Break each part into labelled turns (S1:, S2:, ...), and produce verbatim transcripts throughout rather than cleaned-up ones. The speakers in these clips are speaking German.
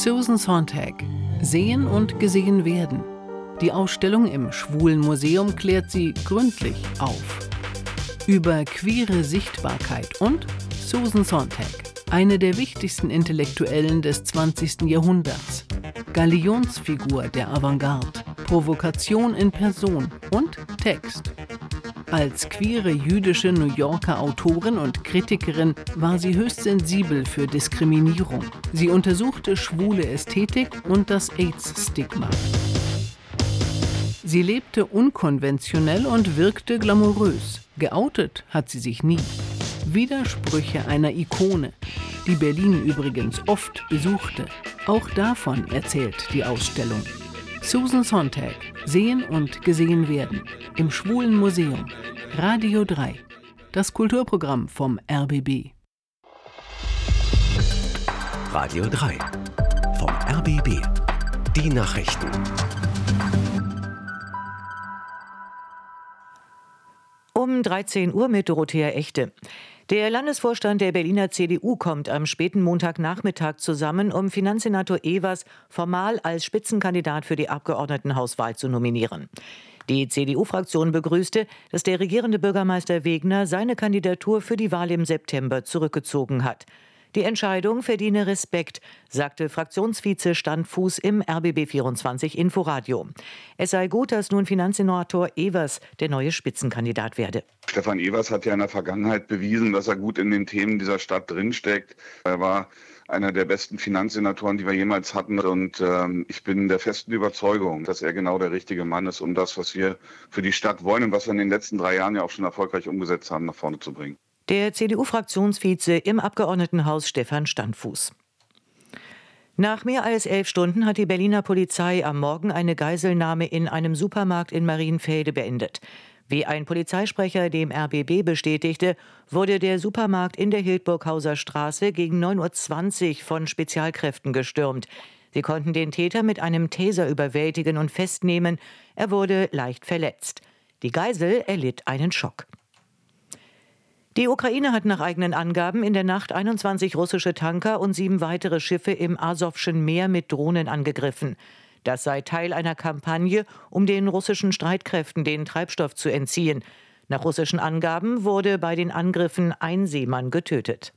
S1: Susan Sontag. Sehen und gesehen werden. Die Ausstellung im Schwulen Museum klärt sie gründlich auf. Über queere Sichtbarkeit und Susan Sontag, eine der wichtigsten Intellektuellen des zwanzigsten Jahrhunderts. Galionsfigur der Avantgarde, Provokation in Person und Text. Als queere jüdische New Yorker Autorin und Kritikerin war sie höchst sensibel für Diskriminierung. Sie untersuchte schwule Ästhetik und das AIDS-Stigma. Sie lebte unkonventionell und wirkte glamourös. Geoutet hat sie sich nie. Widersprüche einer Ikone, die Berlin übrigens oft besuchte. Auch davon erzählt die Ausstellung. Susan Sontag, Sehen und gesehen werden. Im Schwulen Museum. Radio drei. Das Kulturprogramm vom R B B.
S2: Radio drei. Vom R B B. Die Nachrichten.
S3: Um dreizehn Uhr mit Dorothea Echte. Der Landesvorstand der Berliner C D U kommt am späten Montagnachmittag zusammen, um Finanzsenator Evers formal als Spitzenkandidat für die Abgeordnetenhauswahl zu nominieren. Die C D U-Fraktion begrüßte, dass der regierende Bürgermeister Wegner seine Kandidatur für die Wahl im September zurückgezogen hat. Die Entscheidung verdiene Respekt, sagte Fraktionsvize Standfuß im R B B vierundzwanzig Inforadio. Es sei gut, dass nun Finanzsenator Evers der neue Spitzenkandidat werde.
S4: Stefan Evers hat ja in der Vergangenheit bewiesen, dass er gut in den Themen dieser Stadt drinsteckt. Er war einer der besten Finanzsenatoren, die wir jemals hatten. Und ähm, ich bin der festen Überzeugung, dass er genau der richtige Mann ist, um das, was wir für die Stadt wollen und was wir in den letzten drei Jahren ja auch schon erfolgreich umgesetzt haben, nach vorne zu bringen.
S3: Der C D U-Fraktionsvize im Abgeordnetenhaus Stefan Standfuß. Nach mehr als elf Stunden hat die Berliner Polizei am Morgen eine Geiselnahme in einem Supermarkt in Marienfelde beendet. Wie ein Polizeisprecher dem R B B bestätigte, wurde der Supermarkt in der Hildburghauser Straße gegen neun Uhr zwanzig von Spezialkräften gestürmt. Sie konnten den Täter mit einem Taser überwältigen und festnehmen. Er wurde leicht verletzt. Die Geisel erlitt einen Schock. Die Ukraine hat nach eigenen Angaben in der Nacht einundzwanzig russische Tanker und sieben weitere Schiffe im Asowschen Meer mit Drohnen angegriffen. Das sei Teil einer Kampagne, um den russischen Streitkräften den Treibstoff zu entziehen. Nach russischen Angaben wurde bei den Angriffen ein Seemann getötet.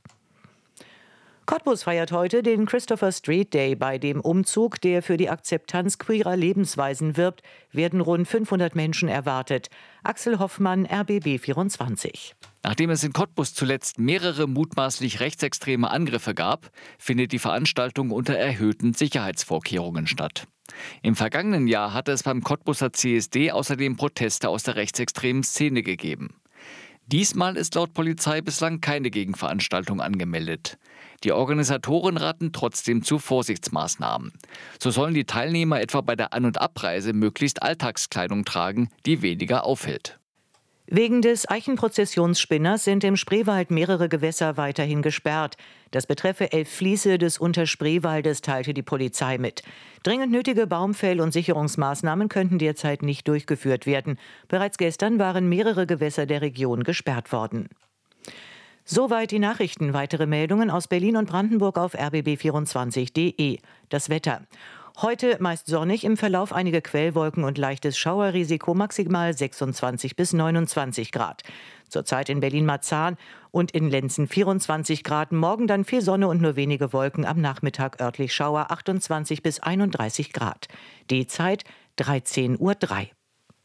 S3: Cottbus feiert heute den Christopher Street Day. Bei dem Umzug, der für die Akzeptanz queerer Lebensweisen wirbt, werden rund fünfhundert Menschen erwartet. Axel Hoffmann, R B B vierundzwanzig.
S5: Nachdem es in Cottbus zuletzt mehrere mutmaßlich rechtsextreme Angriffe gab, findet die Veranstaltung unter erhöhten Sicherheitsvorkehrungen statt. Im vergangenen Jahr hatte es beim Cottbuser C S D außerdem Proteste aus der rechtsextremen Szene gegeben. Diesmal ist laut Polizei bislang keine Gegenveranstaltung angemeldet. Die Organisatoren raten trotzdem zu Vorsichtsmaßnahmen. So sollen die Teilnehmer etwa bei der An- und Abreise möglichst Alltagskleidung tragen, die weniger auffällt.
S3: Wegen des Eichenprozessionsspinners sind im Spreewald mehrere Gewässer weiterhin gesperrt. Das betreffe elf Fließe des Unterspreewaldes, teilte die Polizei mit. Dringend nötige Baumfäll- und Sicherungsmaßnahmen könnten derzeit nicht durchgeführt werden. Bereits gestern waren mehrere Gewässer der Region gesperrt worden. Soweit die Nachrichten. Weitere Meldungen aus Berlin und Brandenburg auf r b b vierundzwanzig punkt d e. Das Wetter. Heute meist sonnig, im Verlauf einige Quellwolken und leichtes Schauerrisiko, maximal sechsundzwanzig bis neunundzwanzig Grad. Zurzeit in Berlin-Marzahn und in Lenzen vierundzwanzig Grad. Morgen dann viel Sonne und nur wenige Wolken, am Nachmittag örtlich Schauer, achtundzwanzig bis einunddreißig Grad. Die Zeit dreizehn Uhr drei.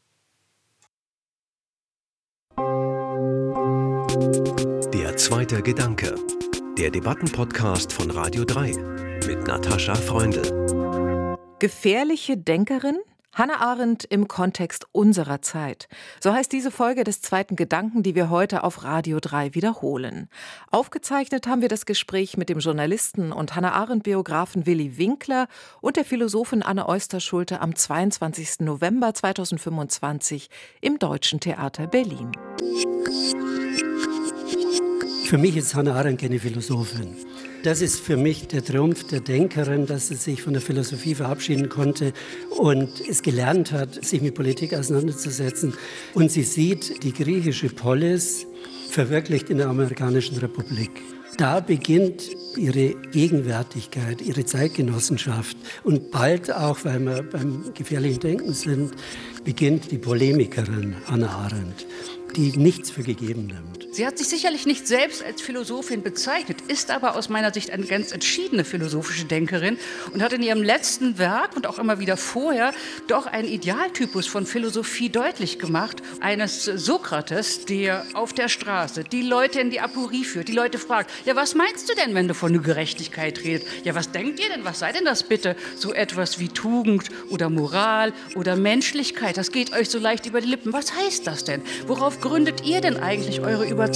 S2: Der zweite Gedanke. Der Debattenpodcast von Radio drei mit Natascha Freundl.
S6: Gefährliche Denkerin? Hannah Arendt im Kontext unserer Zeit. So heißt diese Folge des zweiten Gedanken, die wir heute auf Radio drei wiederholen. Aufgezeichnet haben wir das Gespräch mit dem Journalisten und Hannah Arendt-Biografen Willi Winkler und der Philosophin Anne Oyster-Schulte am zweiundzwanzigsten November zweitausendfünfundzwanzig im Deutschen Theater Berlin.
S7: Für mich ist Hannah Arendt keine Philosophin. Das ist für mich der Triumph der Denkerin, dass sie sich von der Philosophie verabschieden konnte und es gelernt hat, sich mit Politik auseinanderzusetzen. Und sie sieht die griechische Polis verwirklicht in der amerikanischen Republik. Da beginnt ihre Gegenwärtigkeit, ihre Zeitgenossenschaft. Und bald auch, weil wir beim gefährlichen Denken sind, beginnt die Polemikerin Hannah Arendt, die nichts für gegeben nimmt.
S8: Sie hat sich sicherlich nicht selbst als Philosophin bezeichnet, ist aber aus meiner Sicht eine ganz entschiedene philosophische Denkerin und hat in ihrem letzten Werk und auch immer wieder vorher doch einen Idealtypus von Philosophie deutlich gemacht. Eines Sokrates, der auf der Straße die Leute in die Aporie führt, die Leute fragt, ja, was meinst du denn, wenn du von der Gerechtigkeit redest? Ja, was denkt ihr denn, was sei denn das bitte? So etwas wie Tugend oder Moral oder Menschlichkeit, das geht euch so leicht über die Lippen. Was heißt das denn? Worauf gründet ihr denn eigentlich eure Überzeugung?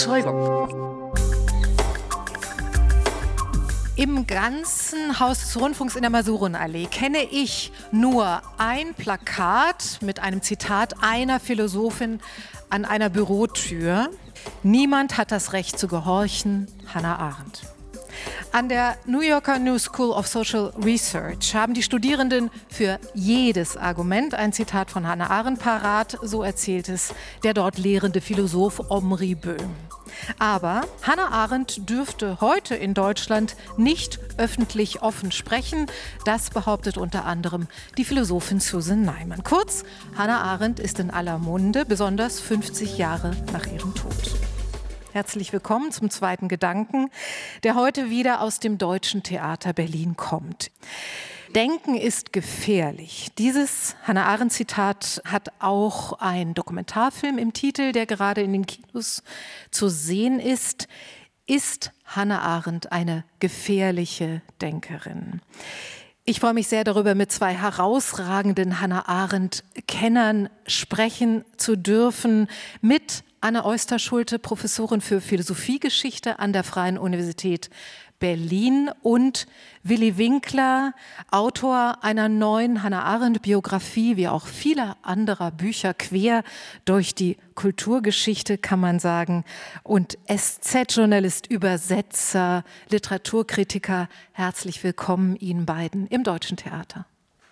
S6: Im ganzen Haus des Rundfunks in der Masurenallee kenne ich nur ein Plakat mit einem Zitat einer Philosophin an einer Bürotür. Niemand hat das Recht zu gehorchen, Hannah Arendt. An der New Yorker New School of Social Research haben die Studierenden für jedes Argument ein Zitat von Hannah Arendt parat, so erzählt es der dort lehrende Philosoph Omri Böhm. Aber Hannah Arendt dürfte heute in Deutschland nicht öffentlich offen sprechen. Das behauptet unter anderem die Philosophin Susan Neiman. Kurz, Hannah Arendt ist in aller Munde, besonders fünfzig Jahre nach ihrem Tod. Herzlich willkommen zum zweiten Gedanken, der heute wieder aus dem Deutschen Theater Berlin kommt. Denken ist gefährlich. Dieses Hannah Arendt-Zitat hat auch einen Dokumentarfilm im Titel, der gerade in den Kinos zu sehen ist. Ist Hannah Arendt eine gefährliche Denkerin? Ich freue mich sehr darüber, mit zwei herausragenden Hannah Arendt-Kennern sprechen zu dürfen, mit Anne Oyster-Schulte, Professorin für Philosophiegeschichte an der Freien Universität Berlin, und Willi Winkler, Autor einer neuen Hannah Arendt-Biografie, wie auch vieler anderer Bücher quer durch die Kulturgeschichte, kann man sagen, und S Z-Journalist, Übersetzer, Literaturkritiker. Herzlich willkommen Ihnen beiden im Deutschen Theater.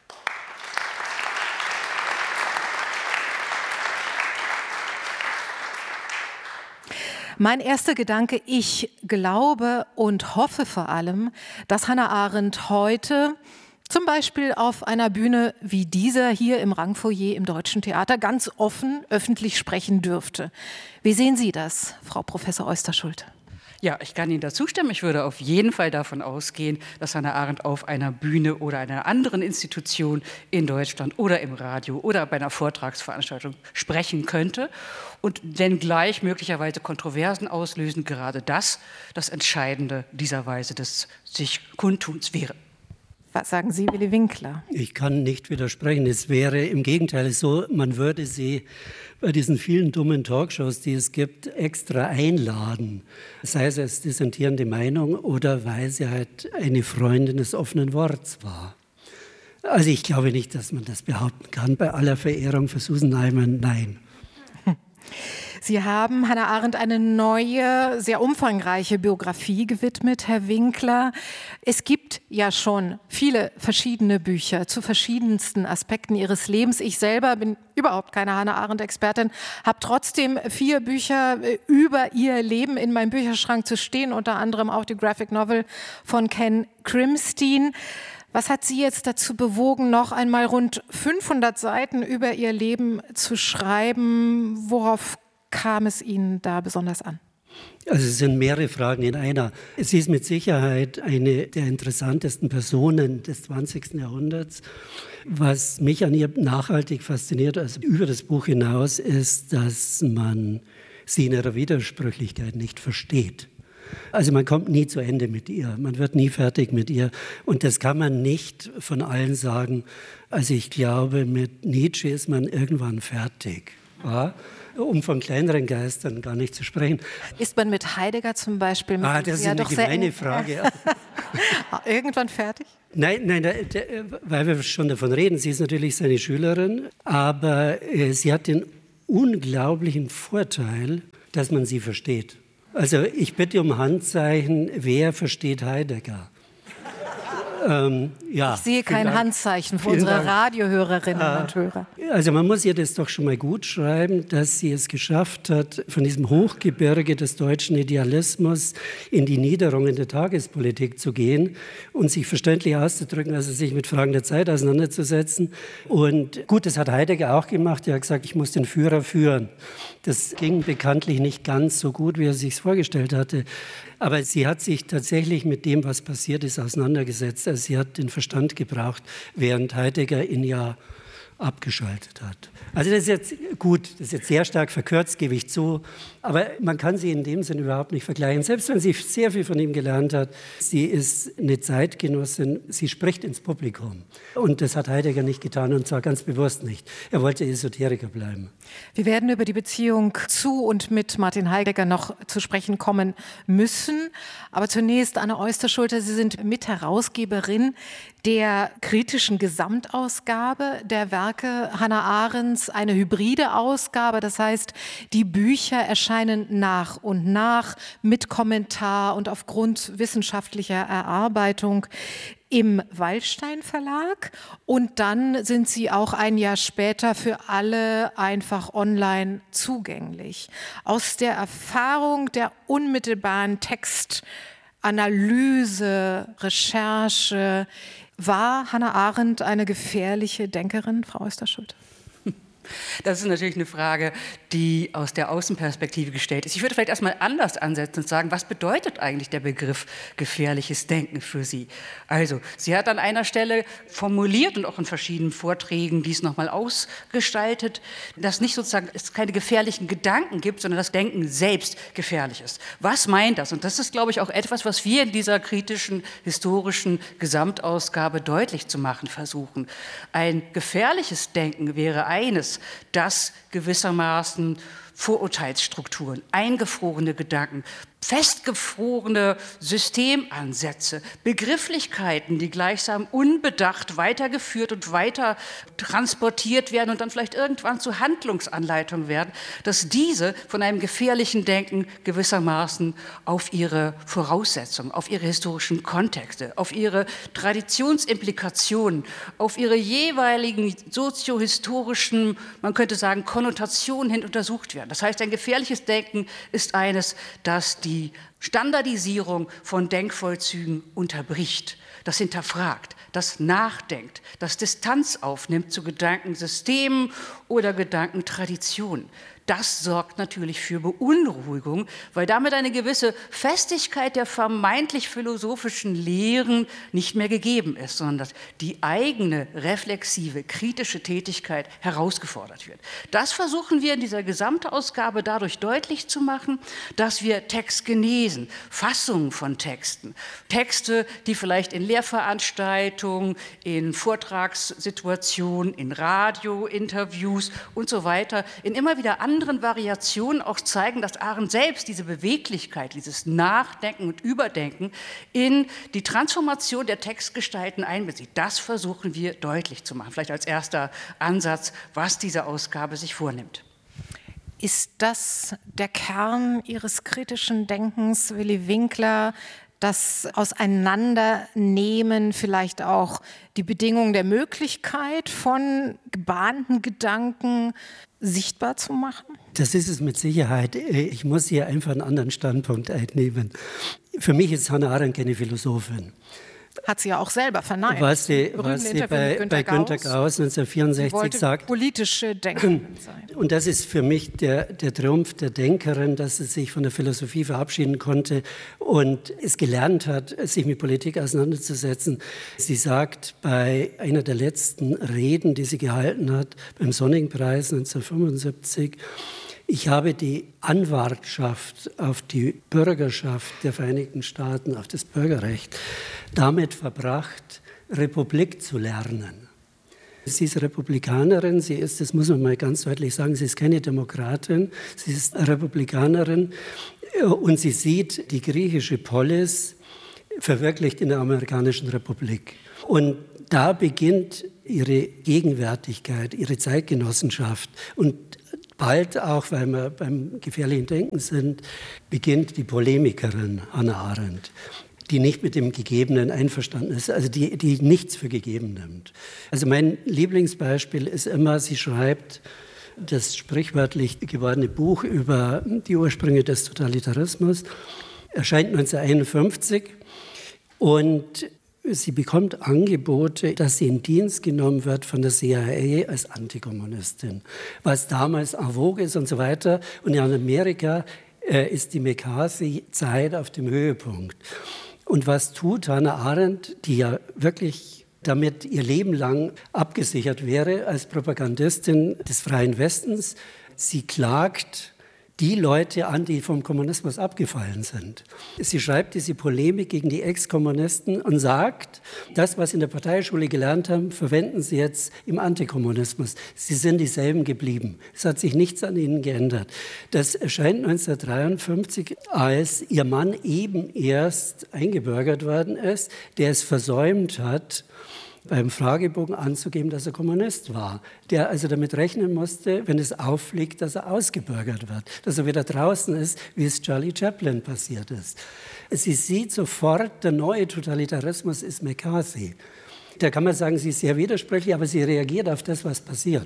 S6: Mein erster Gedanke, ich glaube und hoffe vor allem, dass Hannah Arendt heute zum Beispiel auf einer Bühne wie dieser hier im Rangfoyer im Deutschen Theater ganz offen öffentlich sprechen dürfte. Wie sehen Sie das, Frau Professor Oyster-Schulte?
S8: Ja, ich kann Ihnen dazu stimmen. Ich würde auf jeden Fall davon ausgehen, dass Hannah Arendt auf einer Bühne oder einer anderen Institution in Deutschland oder im Radio oder bei einer Vortragsveranstaltung sprechen könnte. Und wenngleich möglicherweise Kontroversen auslösen, gerade das das Entscheidende dieser Weise des sich Kundtuns wäre.
S6: Was sagen Sie, Willi Winkler?
S7: Ich kann nicht widersprechen. Es wäre im Gegenteil so, man würde sie bei diesen vielen dummen Talkshows, die es gibt, extra einladen. Sei es als dissentierende Meinung oder weil sie halt eine Freundin des offenen Worts war. Also ich glaube nicht, dass man das behaupten kann. Bei aller Verehrung für Susan Neiman, nein.
S6: Sie haben Hannah Arendt eine neue, sehr umfangreiche Biografie gewidmet, Herr Winkler. Es gibt ja schon viele verschiedene Bücher zu verschiedensten Aspekten ihres Lebens. Ich selber bin überhaupt keine Hannah Arendt-Expertin, habe trotzdem vier Bücher über ihr Leben in meinem Bücherschrank zu stehen, unter anderem auch die Graphic Novel von Ken Krimstein. Was hat Sie jetzt dazu bewogen, noch einmal rund fünfhundert Seiten über ihr Leben zu schreiben? Worauf kam es Ihnen da besonders an?
S7: Also es sind mehrere Fragen in einer. Sie ist mit Sicherheit eine der interessantesten Personen des zwanzigsten Jahrhunderts. Was mich an ihr nachhaltig fasziniert, also über das Buch hinaus, ist, dass man sie in ihrer Widersprüchlichkeit nicht versteht. Also man kommt nie zu Ende mit ihr, man wird nie fertig mit ihr. Und das kann man nicht von allen sagen. Also ich glaube, mit Nietzsche ist man irgendwann fertig. Ja? Um von kleineren Geistern gar nicht zu sprechen.
S6: Ist man mit Heidegger zum Beispiel? Mit
S7: ah, das ist eine gemeine Frage.
S6: Irgendwann fertig?
S7: Nein, nein, weil wir schon davon reden. Sie ist natürlich seine Schülerin, aber äh, sie hat den unglaublichen Vorteil, dass man sie versteht. Also ich bitte um Handzeichen, wer versteht Heidegger? Ähm, ja,
S6: ich sehe kein
S7: Dank.
S6: Handzeichen für
S7: Vielen
S6: unsere
S7: Dank.
S6: Radiohörerinnen
S7: äh,
S6: und Hörer.
S7: Also man muss ihr das doch schon mal gut schreiben, dass sie es geschafft hat, von diesem Hochgebirge des deutschen Idealismus in die Niederungen der Tagespolitik zu gehen und sich verständlich auszudrücken, also sich mit Fragen der Zeit auseinanderzusetzen. Und gut, das hat Heidegger auch gemacht. Er hat gesagt, ich muss den Führer führen. Das ging bekanntlich nicht ganz so gut, wie er sich vorgestellt hatte. Aber sie hat sich tatsächlich mit dem, was passiert ist, auseinandergesetzt. Also sie hat den Verstand gebraucht, während Heidegger ihn ja abgeschaltet hat. Also das ist jetzt gut, das ist jetzt sehr stark verkürzt, gebe ich zu, aber man kann sie in dem Sinne überhaupt nicht vergleichen. Selbst wenn sie sehr viel von ihm gelernt hat, sie ist eine Zeitgenossin, sie spricht ins Publikum. Und das hat Heidegger nicht getan, und zwar ganz bewusst nicht. Er wollte Esoteriker bleiben.
S6: Wir werden über die Beziehung zu und mit Martin Heidegger noch zu sprechen kommen müssen. Aber zunächst, Anne Eusterschulter, Sie sind Mitherausgeberin der kritischen Gesamtausgabe der Werke Hannah Arendts, eine hybride Ausgabe. Das heißt, die Bücher erscheinen nach und nach mit Kommentar und aufgrund wissenschaftlicher Erarbeitung im Waldstein Verlag, und dann sind sie auch ein Jahr später für alle einfach online zugänglich. Aus der Erfahrung der unmittelbaren Textanalyse, Recherche, war Hannah Arendt eine gefährliche Denkerin, Frau Eusterschulter?
S8: Das ist natürlich eine Frage, die aus der Außenperspektive gestellt ist. Ich würde vielleicht erstmal anders ansetzen und sagen, was bedeutet eigentlich der Begriff gefährliches Denken für Sie? Also, sie hat an einer Stelle formuliert und auch in verschiedenen Vorträgen dies nochmal ausgestaltet, dass nicht sozusagen es keine gefährlichen Gedanken gibt, sondern das Denken selbst gefährlich ist. Was meint das? Und das ist, glaube ich, auch etwas, was wir in dieser kritischen, historischen Gesamtausgabe deutlich zu machen versuchen. Ein gefährliches Denken wäre eines, das gewissermaßen Vorurteilsstrukturen, eingefrorene Gedanken, festgefrorene Systemansätze, Begrifflichkeiten, die gleichsam unbedacht weitergeführt und weiter transportiert werden und dann vielleicht irgendwann zu Handlungsanleitungen werden, dass diese von einem gefährlichen Denken gewissermaßen auf ihre Voraussetzungen, auf ihre historischen Kontexte, auf ihre Traditionsimplikationen, auf ihre jeweiligen soziohistorischen, man könnte sagen, Konnotationen hin untersucht werden. Das heißt, ein gefährliches Denken ist eines, das die die Standardisierung von Denkvollzügen unterbricht, das hinterfragt, das nachdenkt, das Distanz aufnimmt zu Gedankensystemen oder Gedankentraditionen. Das sorgt natürlich für Beunruhigung, weil damit eine gewisse Festigkeit der vermeintlich philosophischen Lehren nicht mehr gegeben ist, sondern dass die eigene reflexive, kritische Tätigkeit herausgefordert wird. Das versuchen wir in dieser Gesamtausgabe dadurch deutlich zu machen, dass wir Text genesen, Fassungen von Texten, Texte, die vielleicht in Lehrveranstaltungen, in Vortragssituationen, in Radiointerviews und so weiter, in immer wieder anderen anderen Variationen auch zeigen, dass Arendt selbst diese Beweglichkeit, dieses Nachdenken und Überdenken in die Transformation der Textgestalten einbezieht. Das versuchen wir deutlich zu machen. Vielleicht als erster Ansatz, was diese Ausgabe sich vornimmt.
S6: Ist das der Kern Ihres kritischen Denkens, Willi Winkler? Das Auseinandernehmen, vielleicht auch die Bedingungen der Möglichkeit von gebahnten Gedanken sichtbar zu machen?
S7: Das ist es mit Sicherheit. Ich muss hier einfach einen anderen Standpunkt einnehmen. Für mich ist Hannah Arendt keine Philosophin.
S6: Hat sie ja auch selber verneint.
S7: Was sie, was sie bei, Günter bei Günter Gauss neunzehnhundertvierundsechzig sagt.
S6: Politische Denkerin sein.
S7: Und das ist für mich der, der Triumph der Denkerin, dass sie sich von der Philosophie verabschieden konnte und es gelernt hat, sich mit Politik auseinanderzusetzen. Sie sagt bei einer der letzten Reden, die sie gehalten hat, beim Sonningpreis neunzehnhundertfünfundsiebzig, ich habe die Anwartschaft auf die Bürgerschaft der Vereinigten Staaten, auf das Bürgerrecht, damit verbracht, Republik zu lernen. Sie ist Republikanerin, sie ist, das muss man mal ganz deutlich sagen, sie ist keine Demokratin, sie ist Republikanerin und sie sieht die griechische Polis verwirklicht in der amerikanischen Republik. Und da beginnt ihre Gegenwärtigkeit, ihre Zeitgenossenschaft und bald auch, weil wir beim gefährlichen Denken sind, beginnt die Polemikerin Hannah Arendt. die nicht mit dem Gegebenen einverstanden ist, also die, die nichts für gegeben nimmt. Also mein Lieblingsbeispiel ist immer, sie schreibt das sprichwörtlich gewordene Buch über die Ursprünge des Totalitarismus, erscheint neunzehnhunderteinundfünfzig und sie bekommt Angebote, dass sie in Dienst genommen wird von der C I A als Antikommunistin, was damals en vogue ist und so weiter. Und in Amerika äh, ist die McCarthy-Zeit auf dem Höhepunkt. Und was tut Hannah Arendt, die ja wirklich damit ihr Leben lang abgesichert wäre als Propagandistin des Freien Westens? Sie klagt die Leute an, die vom Kommunismus abgefallen sind. Sie schreibt diese Polemik gegen die Ex-Kommunisten und sagt, das, was Sie in der Parteischule gelernt haben, verwenden Sie jetzt im Antikommunismus. Sie sind dieselben geblieben. Es hat sich nichts an ihnen geändert. Das erscheint neunzehnhundertdreiundfünfzig, als ihr Mann eben erst eingebürgert worden ist, der es versäumt hat, beim Fragebogen anzugeben, dass er Kommunist war, der also damit rechnen musste, wenn es auffliegt, dass er ausgebürgert wird, dass er wieder draußen ist, wie es Charlie Chaplin passiert ist. Sie sieht sofort, der neue Totalitarismus ist McCarthy. Da kann man sagen, sie ist sehr widersprüchlich, aber sie reagiert auf das, was passiert.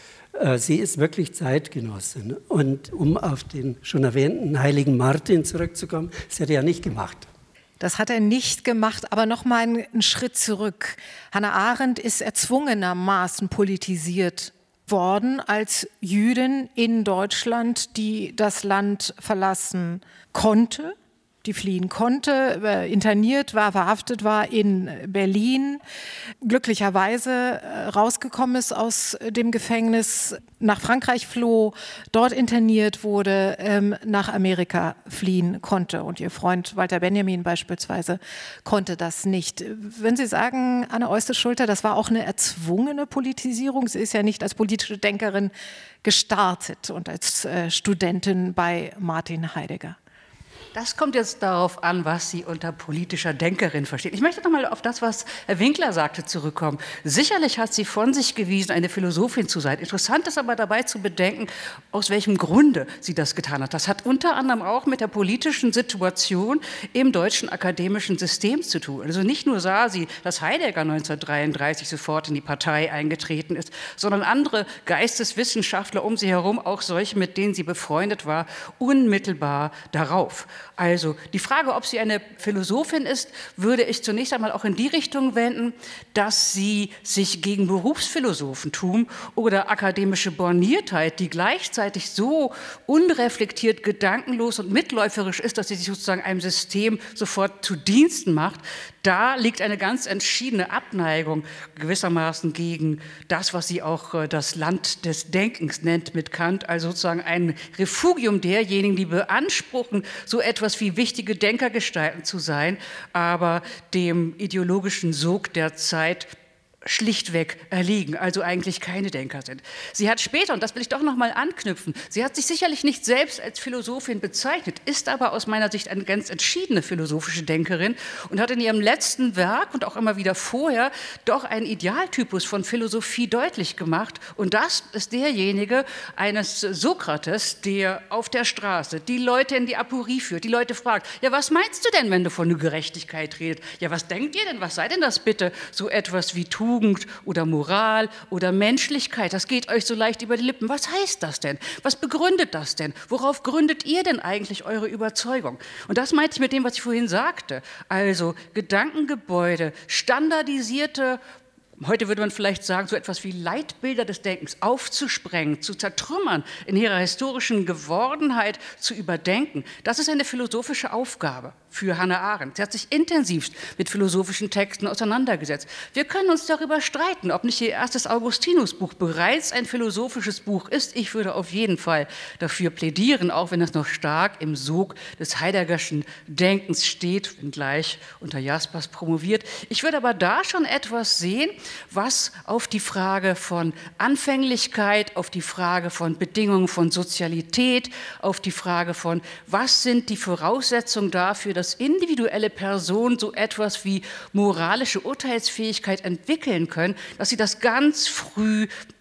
S7: Sie ist wirklich Zeitgenossin. Und um auf den schon erwähnten heiligen Martin zurückzukommen, das hat er ja nicht gemacht.
S6: Das hat er nicht gemacht, aber noch mal einen Schritt zurück. Hannah Arendt ist erzwungenermaßen politisiert worden als Jüdin in Deutschland, die das Land verlassen konnte, die fliehen konnte, interniert war, verhaftet war in Berlin, glücklicherweise rausgekommen ist aus dem Gefängnis, nach Frankreich floh, dort interniert wurde, ähm, nach Amerika fliehen konnte. Und ihr Freund Walter Benjamin beispielsweise konnte das nicht. Wenn Sie sagen, Anne Euste-Schulte, das war auch eine erzwungene Politisierung. Sie ist ja nicht als politische Denkerin gestartet und als äh, Studentin bei Martin Heidegger.
S8: Das kommt jetzt darauf an, was Sie unter politischer Denkerin verstehen. Ich möchte noch mal auf das, was Herr Winkler sagte, zurückkommen. Sicherlich hat sie von sich gewiesen, eine Philosophin zu sein. Interessant ist aber dabei zu bedenken, aus welchem Grunde sie das getan hat. Das hat unter anderem auch mit der politischen Situation im deutschen akademischen System zu tun. Also nicht nur sah sie, dass Heidegger neunzehnhundertdreiunddreißig sofort in die Partei eingetreten ist, sondern andere Geisteswissenschaftler um sie herum, auch solche, mit denen sie befreundet war, unmittelbar darauf. Also die Frage, ob sie eine Philosophin ist, würde ich zunächst einmal auch in die Richtung wenden, dass sie sich gegen Berufsphilosophentum oder akademische Borniertheit, die gleichzeitig so unreflektiert, gedankenlos und mitläuferisch ist, dass sie sich sozusagen einem System sofort zu Diensten macht, da liegt eine ganz entschiedene Abneigung gewissermaßen gegen das, was sie auch das Land des Denkens nennt mit Kant, also sozusagen ein Refugium derjenigen, die beanspruchen, so etwas wie wichtige Denkergestalten zu sein, aber dem ideologischen Sog der Zeit schlichtweg erliegen, also eigentlich keine Denker sind. Sie hat später, und das will ich doch noch mal anknüpfen, sie hat sich sicherlich nicht selbst als Philosophin bezeichnet, ist aber aus meiner Sicht eine ganz entschiedene philosophische Denkerin und hat in ihrem letzten Werk und auch immer wieder vorher doch einen Idealtypus von Philosophie deutlich gemacht. Und das ist derjenige eines Sokrates, der auf der Straße die Leute in die Aporie führt, die Leute fragt, ja, was meinst du denn, wenn du von der Gerechtigkeit redest? Ja, was denkt ihr denn, was sei denn das bitte? So etwas wie Tugend oder Moral oder Menschlichkeit, das geht euch so leicht über die Lippen. Was heißt das denn? Was begründet das denn? Worauf gründet ihr denn eigentlich eure Überzeugung? Und das meinte ich mit dem, was ich vorhin sagte. Also Gedankengebäude, standardisierte, heute würde man vielleicht sagen, so etwas wie Leitbilder des Denkens aufzusprengen, zu zertrümmern, in ihrer historischen Gewordenheit zu überdenken. Das ist eine philosophische Aufgabe für Hannah Arendt. Sie hat sich intensivst mit philosophischen Texten auseinandergesetzt. Wir können uns darüber streiten, ob nicht ihr erstes Augustinus-Buch bereits ein philosophisches Buch ist. Ich würde auf jeden Fall dafür plädieren, auch wenn es noch stark im Sog des Heideggerschen Denkens steht, wenngleich unter Jaspers promoviert. Ich würde aber da schon etwas sehen, was auf die Frage von Anfänglichkeit, auf die Frage von Bedingungen von Sozialität, auf die Frage von, was sind die Voraussetzungen dafür, dass individuelle Personen so etwas wie moralische Urteilsfähigkeit entwickeln können, dass sie das ganz früh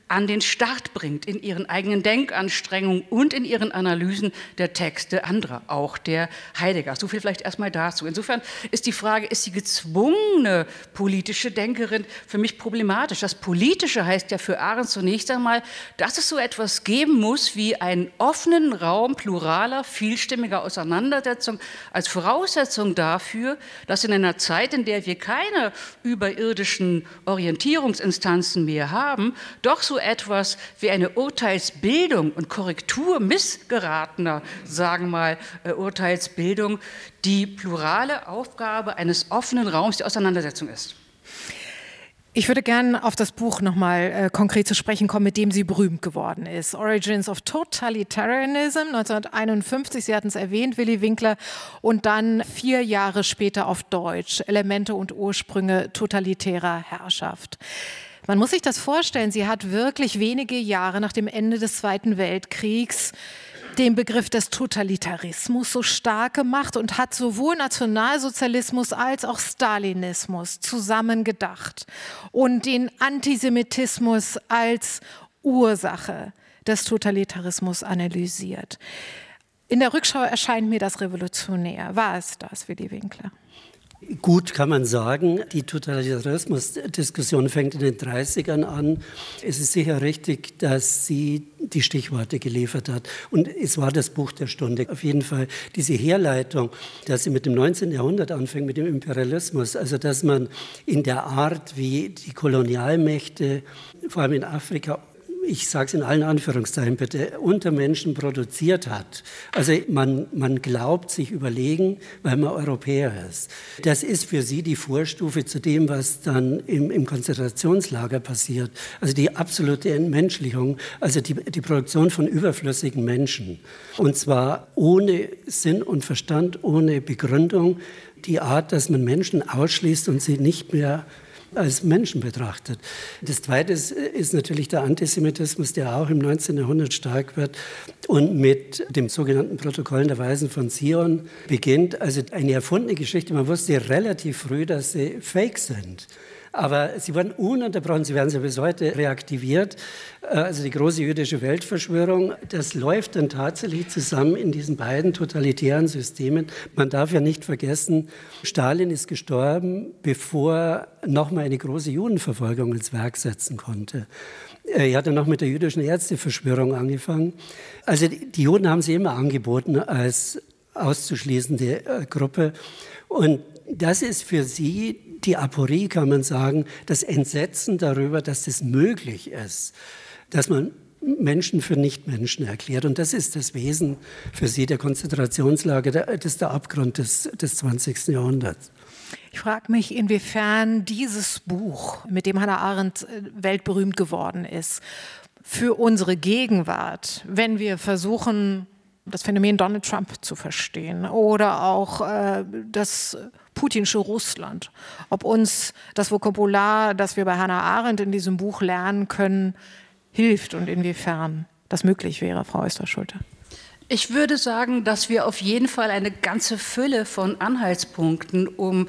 S8: an den Start bringt in ihren eigenen Denkanstrengungen und in ihren Analysen der Texte anderer, auch der Heidegger. So viel vielleicht erstmal dazu. Insofern ist die Frage, ist sie gezwungene politische Denkerin, für mich problematisch. Das Politische heißt ja für Arendt zunächst einmal, dass es so etwas geben muss wie einen offenen Raum pluraler, vielstimmiger Auseinandersetzung als Voraussetzung dafür, dass in einer Zeit, in der wir keine überirdischen Orientierungsinstanzen mehr haben, doch so etwas wie eine Urteilsbildung und Korrektur missgeratener, sagen wir mal, äh, Urteilsbildung, die plurale Aufgabe eines offenen Raums der Auseinandersetzung ist.
S6: Ich würde gerne auf das Buch nochmal äh, konkret zu sprechen kommen, mit dem sie berühmt geworden ist. Origins of Totalitarianism, neunzehnhunderteinundfünfzig, Sie hatten es erwähnt, Willi Winkler, und dann vier Jahre später auf Deutsch, Elemente und Ursprünge totalitärer Herrschaft. Man muss sich das vorstellen, sie hat wirklich wenige Jahre nach dem Ende des Zweiten Weltkriegs den Begriff des Totalitarismus so stark gemacht und hat sowohl Nationalsozialismus als auch Stalinismus zusammengedacht und den Antisemitismus als Ursache des Totalitarismus analysiert. In der Rückschau erscheint mir das revolutionär. War es das, Willi Winkler?
S7: Gut kann man sagen, die Totalitarismus-Diskussion fängt in den dreißigern an. Es ist sicher richtig, dass sie die Stichworte geliefert hat. Und es war das Buch der Stunde. Auf jeden Fall diese Herleitung, dass sie mit dem neunzehnten Jahrhundert anfängt, mit dem Imperialismus. Also dass man in der Art, wie die Kolonialmächte, vor allem in Afrika, ich sage es in allen Anführungszeichen bitte, unter Menschen produziert hat. Also man, man glaubt sich überlegen, weil man Europäer ist. Das ist für sie die Vorstufe zu dem, was dann im, im Konzentrationslager passiert. Also die absolute Entmenschlichung, also die, die Produktion von überflüssigen Menschen. Und zwar ohne Sinn und Verstand, ohne Begründung. Die Art, dass man Menschen ausschließt und sie nicht mehr als Menschen betrachtet. Das Zweite ist, ist natürlich der Antisemitismus, der auch im neunzehnten Jahrhundert stark wird und mit dem sogenannten Protokollen der Weisen von Zion beginnt. Also eine erfundene Geschichte. Man wusste relativ früh, dass sie fake sind. Aber sie wurden ununterbrochen, sie werden ja bis heute reaktiviert. Also die große jüdische Weltverschwörung, das läuft dann tatsächlich zusammen in diesen beiden totalitären Systemen. Man darf ja nicht vergessen, Stalin ist gestorben, bevor er nochmal eine große Judenverfolgung ins Werk setzen konnte. Er hat dann noch mit der jüdischen Ärzteverschwörung angefangen. Also die Juden haben sie immer angeboten als auszuschließende Gruppe. Und das ist für sie die Aporie, kann man sagen, das Entsetzen darüber, dass das möglich ist, dass man Menschen für Nichtmenschen erklärt. Und das ist das Wesen für sie der Konzentrationslager, das ist der Abgrund des, des zwanzigsten Jahrhunderts.
S6: Ich frage mich, inwiefern dieses Buch, mit dem Hannah Arendt weltberühmt geworden ist, für unsere Gegenwart, wenn wir versuchen, das Phänomen Donald Trump zu verstehen oder auch äh, das putinsche Russland, ob uns das Vokabular, das wir bei Hannah Arendt in diesem Buch lernen können, hilft und inwiefern das möglich wäre, Frau Oesterschulte.
S8: Ich würde sagen, dass wir auf jeden Fall eine ganze Fülle von Anhaltspunkten, um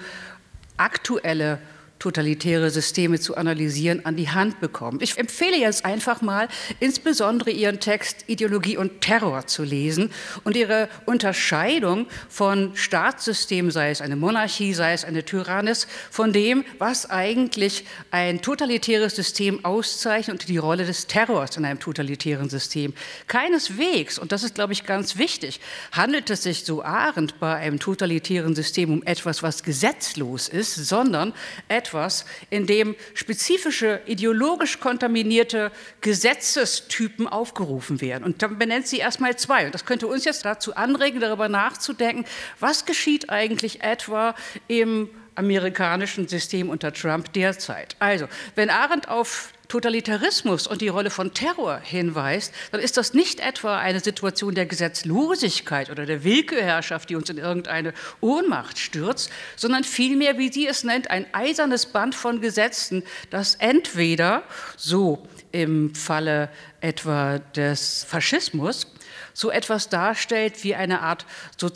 S8: aktuelle totalitäre Systeme zu analysieren, an die Hand bekommen. Ich empfehle jetzt einfach mal, insbesondere Ihren Text Ideologie und Terror zu lesen und Ihre Unterscheidung von Staatssystemen, sei es eine Monarchie, sei es eine Tyrannis, von dem, was eigentlich ein totalitäres System auszeichnet und die Rolle des Terrors in einem totalitären System. Keineswegs, und das ist, glaube ich, ganz wichtig, handelt es sich, so Arendt, bei einem totalitären System um etwas, was gesetzlos ist, sondern etwas, etwas, in dem spezifische ideologisch kontaminierte Gesetzestypen aufgerufen werden. Und dann benennt sie erstmal zwei. Und das könnte uns jetzt dazu anregen, darüber nachzudenken, was geschieht eigentlich etwa im amerikanischen System unter Trump derzeit. Also, wenn Arendt auf Totalitarismus und die Rolle von Terror hinweist, dann ist das nicht etwa eine Situation der Gesetzlosigkeit oder der Willkürherrschaft, die uns in irgendeine Ohnmacht stürzt, sondern vielmehr, wie sie es nennt, ein eisernes Band von Gesetzen, das entweder, so im Falle etwa des Faschismus, so etwas darstellt wie eine Art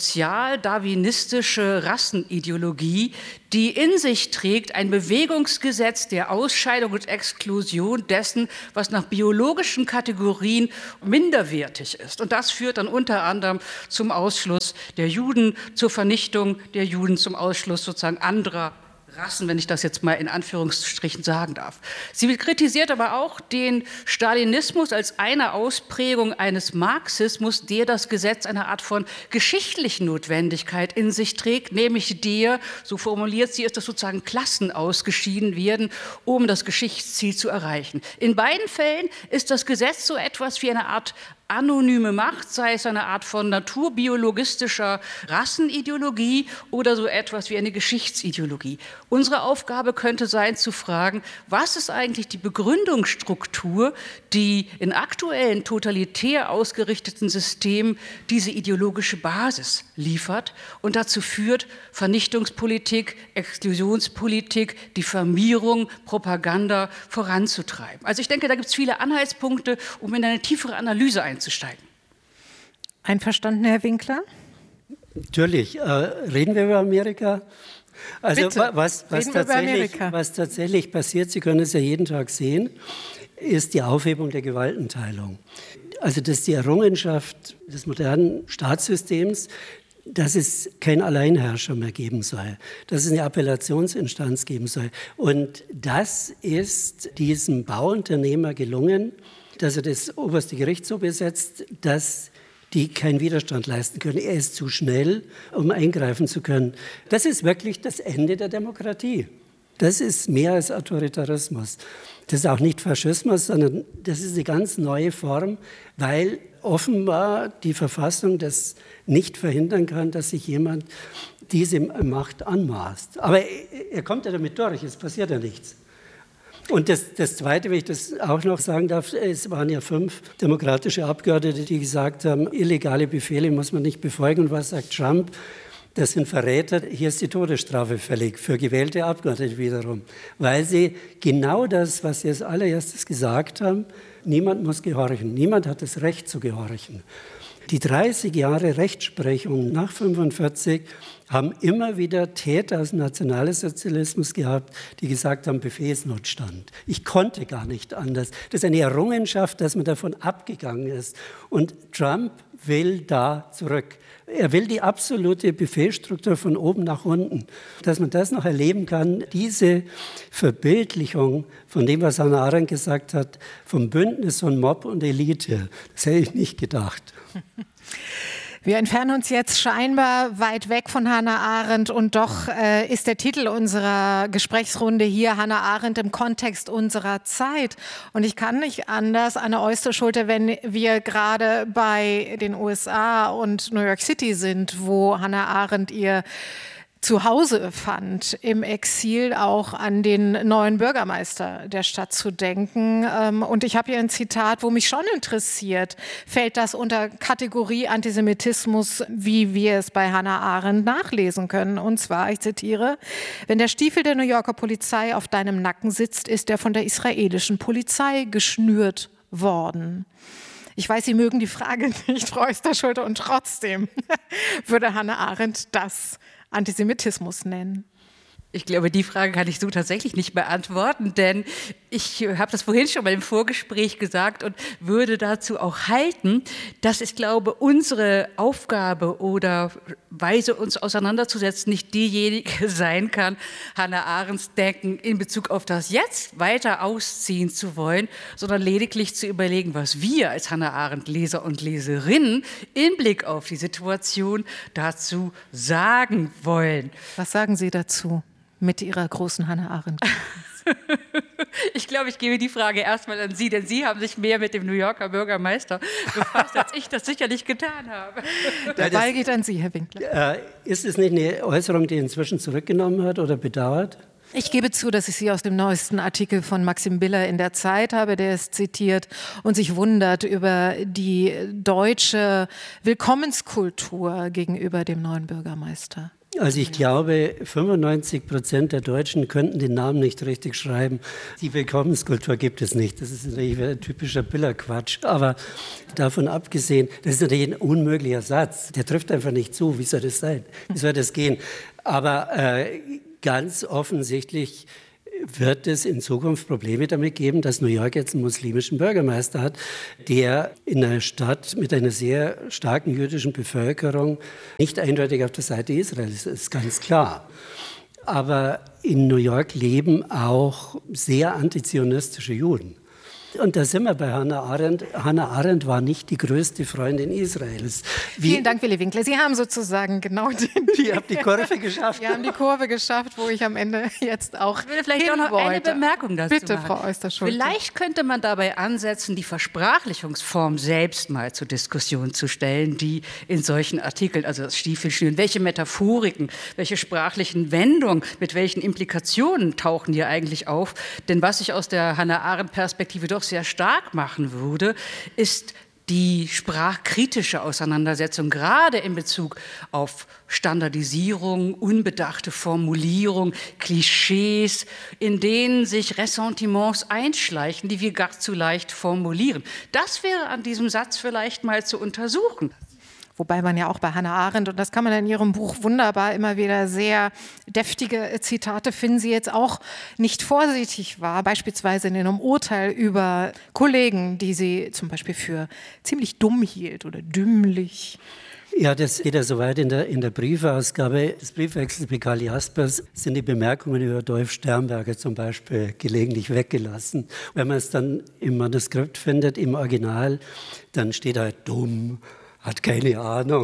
S8: sozial-darwinistische Rassenideologie, die in sich trägt ein Bewegungsgesetz der Ausscheidung und Exklusion dessen, was nach biologischen Kategorien minderwertig ist. Und das führt dann unter anderem zum Ausschluss der Juden, zur Vernichtung der Juden, zum Ausschluss sozusagen anderer Rassen, wenn ich das jetzt mal in Anführungsstrichen sagen darf. Sie kritisiert aber auch den Stalinismus als eine Ausprägung eines Marxismus, der das Gesetz einer Art von geschichtlichen Notwendigkeit in sich trägt, nämlich der, so formuliert sie, ist, dass sozusagen Klassen ausgeschieden werden, um das Geschichtsziel zu erreichen. In beiden Fällen ist das Gesetz so etwas wie eine Art anonyme Macht, sei es eine Art von naturbiologistischer Rassenideologie oder so etwas wie eine Geschichtsideologie. Unsere Aufgabe könnte sein, zu fragen, was ist eigentlich die Begründungsstruktur, die in aktuellen totalitär ausgerichteten Systemen diese ideologische Basis liefert und dazu führt, Vernichtungspolitik, Exklusionspolitik, Diffamierung, Propaganda voranzutreiben. Also ich denke, da gibt es viele Anhaltspunkte, um in eine tiefere Analyse einzusteigen.
S6: Einverstanden, Herr Winkler?
S7: Natürlich. Äh, reden wir über Amerika? Also
S6: Bitte,
S7: was, was, tatsächlich, was tatsächlich passiert, Sie können es ja jeden Tag sehen, ist die Aufhebung der Gewaltenteilung. Also das ist die Errungenschaft des modernen Staatssystems, dass es kein Alleinherrscher mehr geben soll, dass es eine Appellationsinstanz geben soll. Und das ist diesem Bauunternehmer gelungen, dass er das oberste Gericht so besetzt, dass die keinen Widerstand leisten können. Er ist zu schnell, um eingreifen zu können. Das ist wirklich das Ende der Demokratie. Das ist mehr als Autoritarismus. Das ist auch nicht Faschismus, sondern das ist eine ganz neue Form, weil offenbar die Verfassung das nicht verhindern kann, dass sich jemand diese Macht anmaßt. Aber er kommt ja damit durch, es passiert ja nichts. Und das, das Zweite, wenn ich das auch noch sagen darf, es waren ja fünf demokratische Abgeordnete, die gesagt haben, illegale Befehle muss man nicht befolgen. Und was sagt Trump? Das sind Verräter, hier ist die Todesstrafe fällig, für gewählte Abgeordnete wiederum. Weil sie genau das, was sie als allererstes gesagt haben, niemand muss gehorchen, niemand hat das Recht zu gehorchen. Die dreißig Jahre Rechtsprechung nach fünfundvierzig haben immer wieder Täter aus dem Nationalsozialismus gehabt, die gesagt haben, Befehlsnotstand. Ich konnte gar nicht anders. Das ist eine Errungenschaft, dass man davon abgegangen ist. Und Trump will da zurück. Er will die absolute Befehlsstruktur von oben nach unten. Dass man das noch erleben kann, diese Verbildlichung von dem, was Hannah Arendt gesagt hat, vom Bündnis von Mob und Elite, das hätte ich nicht gedacht.
S6: Wir entfernen uns jetzt scheinbar weit weg von Hannah Arendt und doch äh, ist der Titel unserer Gesprächsrunde hier Hannah Arendt im Kontext unserer Zeit. Und ich kann nicht anders, Anne Oyster-Schulte, wenn wir gerade bei den U S A und New York City sind, wo Hannah Arendt ihr Zuhause fand, im Exil auch an den neuen Bürgermeister der Stadt zu denken. Und ich habe hier ein Zitat, wo mich schon interessiert. Fällt das unter Kategorie Antisemitismus, wie wir es bei Hannah Arendt nachlesen können? Und zwar, ich zitiere, wenn der Stiefel der New Yorker Polizei auf deinem Nacken sitzt, ist er von der israelischen Polizei geschnürt worden. Ich weiß, Sie mögen die Frage nicht, Frau Oyster-Schulte, und trotzdem würde Hannah Arendt das Antisemitismus nennen.
S8: Ich glaube, die Frage kann ich so tatsächlich nicht beantworten, denn ich habe das vorhin schon mal im Vorgespräch gesagt und würde dazu auch halten, dass ich glaube, unsere Aufgabe oder Weise, uns auseinanderzusetzen, nicht diejenige sein kann, Hannah Arendts Denken in Bezug auf das Jetzt weiter ausziehen zu wollen, sondern lediglich zu überlegen, was wir als Hannah Arendt Leser und Leserinnen im Blick auf die Situation dazu sagen wollen.
S6: Was sagen Sie dazu? Mit Ihrer großen Hannah Arendt.
S8: Ich glaube, ich gebe die Frage erstmal an Sie, denn Sie haben sich mehr mit dem New Yorker Bürgermeister befasst, als ich das sicherlich getan habe.
S6: Der Ball geht an Sie, Herr Winkler.
S7: Äh, ist es nicht eine Äußerung, die inzwischen zurückgenommen hat oder bedauert?
S6: Ich gebe zu, dass ich sie aus dem neuesten Artikel von Maxim Biller in der Zeit habe, der ist zitiert und sich wundert über die deutsche Willkommenskultur gegenüber dem neuen Bürgermeister.
S7: Also ich glaube, fünfundneunzig Prozent der Deutschen könnten den Namen nicht richtig schreiben. Die Willkommenskultur gibt es nicht. Das ist natürlich ein typischer Billerquatsch. Aber davon abgesehen, das ist natürlich ein unmöglicher Satz. Der trifft einfach nicht zu. Wie soll das sein? Wie soll das gehen? Aber äh, ganz offensichtlich wird es in Zukunft Probleme damit geben, dass New York jetzt einen muslimischen Bürgermeister hat, der in einer Stadt mit einer sehr starken jüdischen Bevölkerung nicht eindeutig auf der Seite Israels ist, ist ganz klar. Aber in New York leben auch sehr antizionistische Juden. Und da sind wir bei Hannah Arendt. Hannah Arendt war nicht die größte Freundin Israels.
S6: Wie, Vielen Dank, Willi Winkler. Sie haben sozusagen genau den...
S7: Die haben die Kurve geschafft.
S6: Wir haben die Kurve geschafft, wo ich am Ende jetzt auch
S8: Ich würde vielleicht auch noch wollte. eine Bemerkung dazu
S6: Bitte,
S8: machen.
S6: Frau Oyster-Schulte.
S8: Vielleicht könnte man dabei ansetzen, die Versprachlichungsform selbst mal zur Diskussion zu stellen, die in solchen Artikeln, also das Stiefelschnüren, welche Metaphoriken, welche sprachlichen Wendungen, mit welchen Implikationen tauchen hier eigentlich auf? Denn was ich aus der Hannah Arendt-Perspektive doch sehr stark machen würde, ist die sprachkritische Auseinandersetzung, gerade in Bezug auf Standardisierung, unbedachte Formulierung, Klischees, in denen sich Ressentiments einschleichen, die wir gar zu leicht formulieren. Das wäre an diesem Satz vielleicht mal zu untersuchen.
S6: Wobei man ja auch bei Hannah Arendt, und das kann man in ihrem Buch wunderbar immer wieder sehr deftige Zitate finden, sie jetzt auch nicht vorsichtig war, beispielsweise in einem Urteil über Kollegen, die sie zum Beispiel für ziemlich dumm hielt oder dümmlich.
S7: Ja, das geht ja soweit in der, in der Briefausgabe des Briefwechsels mit Karl Jaspers sind die Bemerkungen über Dolf Sternberger zum Beispiel gelegentlich weggelassen. Wenn man es dann im Manuskript findet, im Original, dann steht halt dumm, hat keine Ahnung.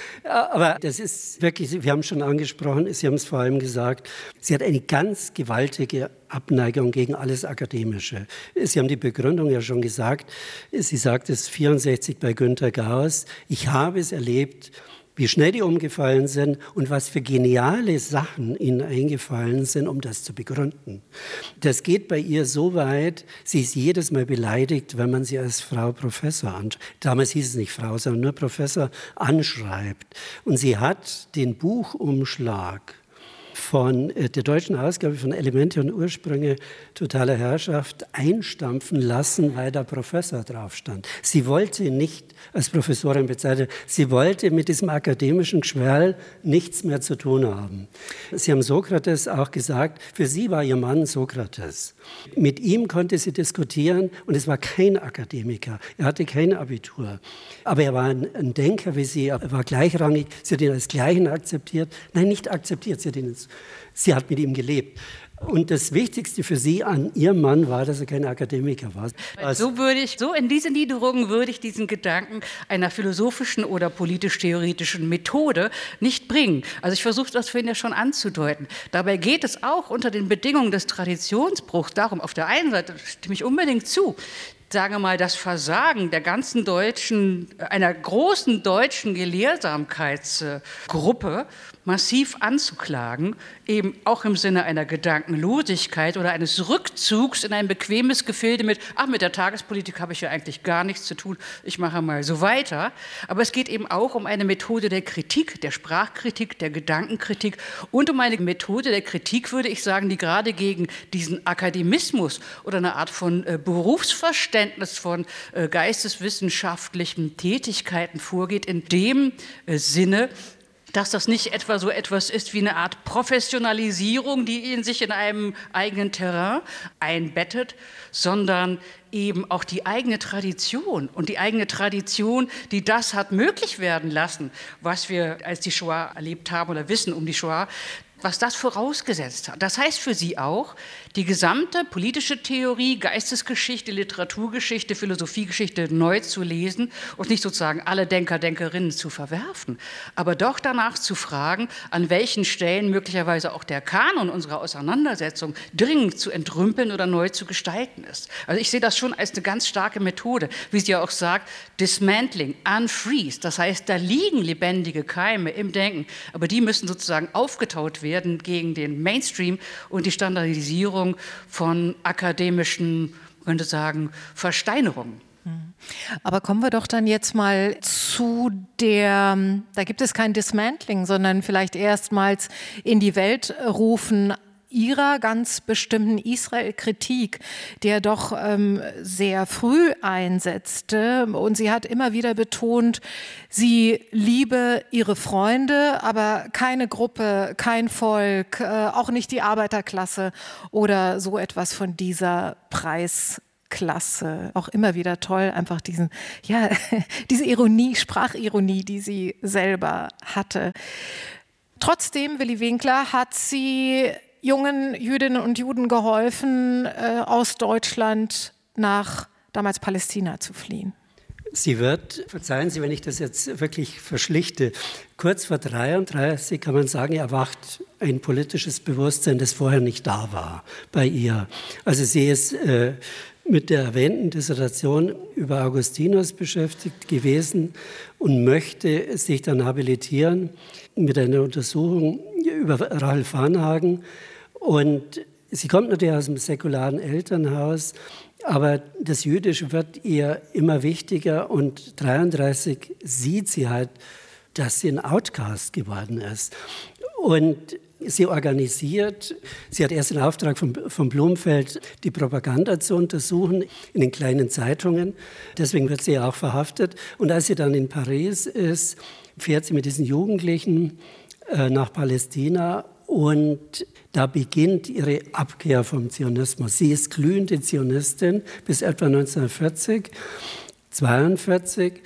S7: Aber das ist wirklich, wir haben es schon angesprochen, Sie haben es vor allem gesagt, sie hat eine ganz gewaltige Abneigung gegen alles Akademische. Sie haben die Begründung ja schon gesagt. Sie sagt es vierundsechzig bei Günter Gauss. Ich habe es erlebt, wie schnell die umgefallen sind und was für geniale Sachen ihnen eingefallen sind, um das zu begründen. Das geht bei ihr so weit, sie ist jedes Mal beleidigt, wenn man sie als Frau Professor anschreibt. Damals hieß es nicht Frau, sondern nur Professor anschreibt. Und sie hat den Buchumschlag von der deutschen Ausgabe von Elemente und Ursprünge totaler Herrschaft einstampfen lassen, weil da Professor drauf stand. Sie wollte nicht als Professorin bezeichnet, sie wollte mit diesem akademischen Geschwärl nichts mehr zu tun haben. Sie haben Sokrates auch gesagt, für sie war ihr Mann Sokrates. Mit ihm konnte sie diskutieren und es war kein Akademiker, er hatte kein Abitur. Aber er war ein, ein Denker wie sie, er war gleichrangig, sie hat ihn als Gleichen akzeptiert. Nein, nicht akzeptiert, sie hat, ihn, sie hat mit ihm gelebt. Und das Wichtigste für sie an ihrem Mann war, dass er kein Akademiker war.
S8: Also so würde ich, so in diese Niederungen würde ich diesen Gedanken einer philosophischen oder politisch-theoretischen Methode nicht bringen. Also ich versuche das vorhin ja schon anzudeuten. Dabei geht es auch unter den Bedingungen des Traditionsbruchs darum, auf der einen Seite stimme ich unbedingt zu, sagen wir mal, das Versagen der ganzen deutschen, einer großen deutschen Gelehrsamkeitsgruppe massiv anzuklagen, eben auch im Sinne einer Gedankenlosigkeit oder eines Rückzugs in ein bequemes Gefilde mit, ach, mit der Tagespolitik habe ich ja eigentlich gar nichts zu tun, ich mache mal so weiter. Aber es geht eben auch um eine Methode der Kritik, der Sprachkritik, der Gedankenkritik und um eine Methode der Kritik, würde ich sagen, die gerade gegen diesen Akademismus oder eine Art von äh, Berufsverständnis von äh, geisteswissenschaftlichen Tätigkeiten vorgeht, in dem äh, Sinne, dass das nicht etwa so etwas ist wie eine Art Professionalisierung, die in sich in einem eigenen Terrain einbettet, sondern eben auch die eigene Tradition und die eigene Tradition, die das hat möglich werden lassen, was wir als die Shoah erlebt haben oder wissen um die Shoah, was das vorausgesetzt hat. Das heißt für sie auch, die gesamte politische Theorie, Geistesgeschichte, Literaturgeschichte, Philosophiegeschichte neu zu lesen und nicht sozusagen alle Denker, Denkerinnen zu verwerfen, aber doch danach zu fragen, an welchen Stellen möglicherweise auch der Kanon unserer Auseinandersetzung dringend zu entrümpeln oder neu zu gestalten ist. Also ich sehe das schon als eine ganz starke Methode, wie sie ja auch sagt, Dismantling, Unfreeze, das heißt, da liegen lebendige Keime im Denken, aber die müssen sozusagen aufgetaut werden gegen den Mainstream und die Standardisierung von akademischen, man könnte sagen, Versteinerungen.
S6: Aber kommen wir doch dann jetzt mal zu der, da gibt es kein Dismantling, sondern vielleicht erstmals in die Welt rufen ihrer ganz bestimmten Israel-Kritik, der doch ähm, sehr früh einsetzte. Und sie hat immer wieder betont, sie liebe ihre Freunde, aber keine Gruppe, kein Volk, äh, auch nicht die Arbeiterklasse oder so etwas von dieser Preis. Klasse, auch immer wieder toll, einfach diesen, ja, diese Ironie, Sprachironie, die sie selber hatte. Trotzdem, Willi Winkler, hat sie jungen Jüdinnen und Juden geholfen, äh, aus Deutschland nach damals Palästina zu fliehen.
S7: Sie wird, verzeihen Sie, wenn ich das jetzt wirklich verschlichte, kurz vor dreiunddreißig kann man sagen, erwacht ein politisches Bewusstsein, das vorher nicht da war bei ihr. Also sie ist äh, mit der erwähnten Dissertation über Augustinus beschäftigt gewesen und möchte sich dann habilitieren mit einer Untersuchung über Rahel Varnhagen. Und sie kommt natürlich aus einem säkularen Elternhaus, aber das Jüdische wird ihr immer wichtiger und dreiunddreißig sieht sie halt, dass sie ein Outcast geworden ist. Und sie organisiert, sie hat erst den Auftrag von, von Blumfeld, die Propaganda zu untersuchen in den kleinen Zeitungen. Deswegen wird sie ja auch verhaftet. Und als sie dann in Paris ist, fährt sie mit diesen Jugendlichen äh, nach Palästina und da beginnt ihre Abkehr vom Zionismus. Sie ist glühende Zionistin bis etwa neunzehnhundertvierzig, zweiundvierzig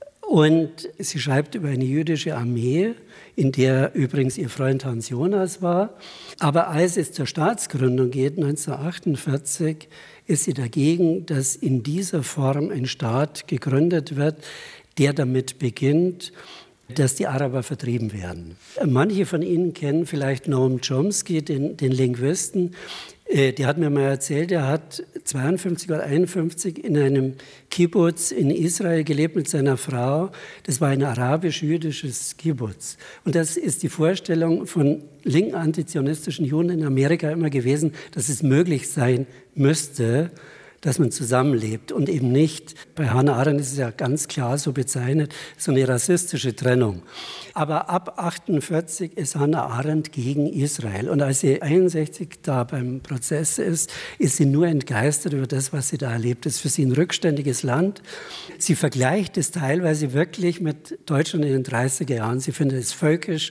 S7: und sie schreibt über eine jüdische Armee, in der übrigens ihr Freund Hans Jonas war. Aber als es zur Staatsgründung geht, neunzehnhundertachtundvierzig, ist sie dagegen, dass in dieser Form ein Staat gegründet wird, der damit beginnt, dass die Araber vertrieben werden. Manche von Ihnen kennen vielleicht Noam Chomsky, den, den Linguisten. Äh, der hat mir mal erzählt, er hat zweiundfünfzig oder einundfünfzig in einem Kibbutz in Israel gelebt mit seiner Frau. Das war ein arabisch-jüdisches Kibbutz. Und das ist die Vorstellung von linken antizionistischen Juden in Amerika immer gewesen, dass es möglich sein müsste, dass man zusammenlebt und eben nicht, bei Hannah Arendt ist es ja ganz klar so bezeichnet, so eine rassistische Trennung. Aber ab achtundvierzig ist Hannah Arendt gegen Israel. Und als sie einundsechzig da beim Prozess ist, ist sie nur entgeistert über das, was sie da erlebt. Das ist für sie ein rückständiges Land. Sie vergleicht es teilweise wirklich mit Deutschland in den dreißiger Jahren. Sie findet es völkisch.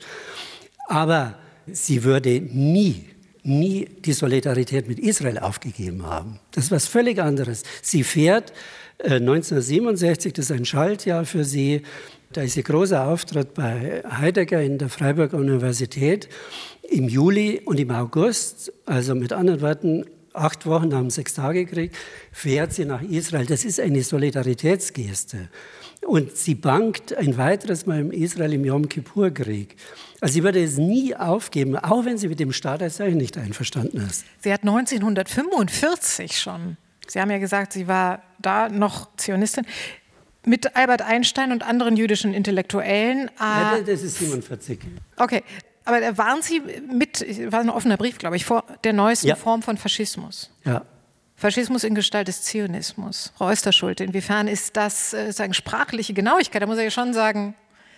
S7: Aber sie würde nie nie die Solidarität mit Israel aufgegeben haben. Das ist was völlig anderes. Sie fährt äh, neunzehnhundertsiebenundsechzig, das ist ein Schaltjahr für sie, da ist ihr großer Auftritt bei Heidegger in der Freiburger Universität im Juli und im August, also mit anderen Worten, acht Wochen nach dem Sechstagekrieg, fährt sie nach Israel. Das ist eine Solidaritätsgeste. Und sie bangt ein weiteres Mal in Israel im Yom Kippur-Krieg. Also sie würde es nie aufgeben, auch wenn sie mit dem Staat als solchen nicht einverstanden ist.
S6: Sie hat neunzehnhundertfünfundvierzig schon, Sie haben ja gesagt, sie war da noch Zionistin, mit Albert Einstein und anderen jüdischen Intellektuellen. Äh,
S7: ja, das ist siebenundvierzig.
S6: Okay, aber da waren Sie mit, war ein offener Brief, glaube ich, vor der neuesten
S7: ja.
S6: Form von Faschismus.
S7: Ja.
S6: Faschismus in Gestalt des Zionismus. Frau Oesterschulte, inwiefern ist das äh, sagen, sprachliche Genauigkeit? Da muss ich ja schon sagen.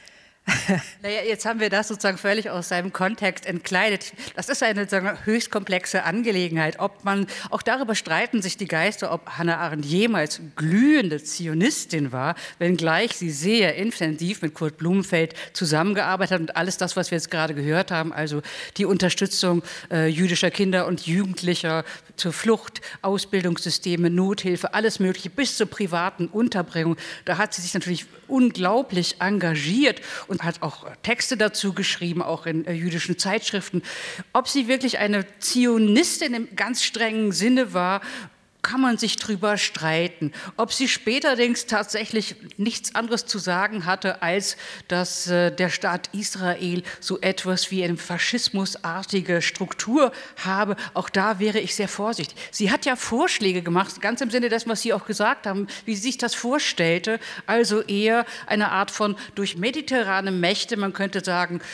S8: Naja, jetzt haben wir das sozusagen völlig aus seinem Kontext entkleidet. Das ist eine sagen wir, höchst komplexe Angelegenheit. Ob man, auch darüber streiten sich die Geister, ob Hannah Arendt jemals glühende Zionistin war, wenngleich sie sehr intensiv mit Kurt Blumenfeld zusammengearbeitet hat und alles das, was wir jetzt gerade gehört haben, also die Unterstützung äh, jüdischer Kinder und Jugendlicher zur Flucht, Ausbildungssysteme, Nothilfe, alles Mögliche bis zur privaten Unterbringung. Da hat sie sich natürlich unglaublich engagiert und hat auch Texte dazu geschrieben, auch in äh, jüdischen Zeitschriften. Ob sie wirklich eine Zionistin im ganz strengen Sinne war, kann man sich drüber streiten. Ob sie späterdings tatsächlich nichts anderes zu sagen hatte, als dass äh, der Staat Israel so etwas wie eine faschismusartige Struktur habe, auch da wäre ich sehr vorsichtig. Sie hat ja Vorschläge gemacht, ganz im Sinne dessen, was Sie auch gesagt haben, wie sie sich das vorstellte, also eher eine Art von durch mediterrane Mächte, man könnte sagen,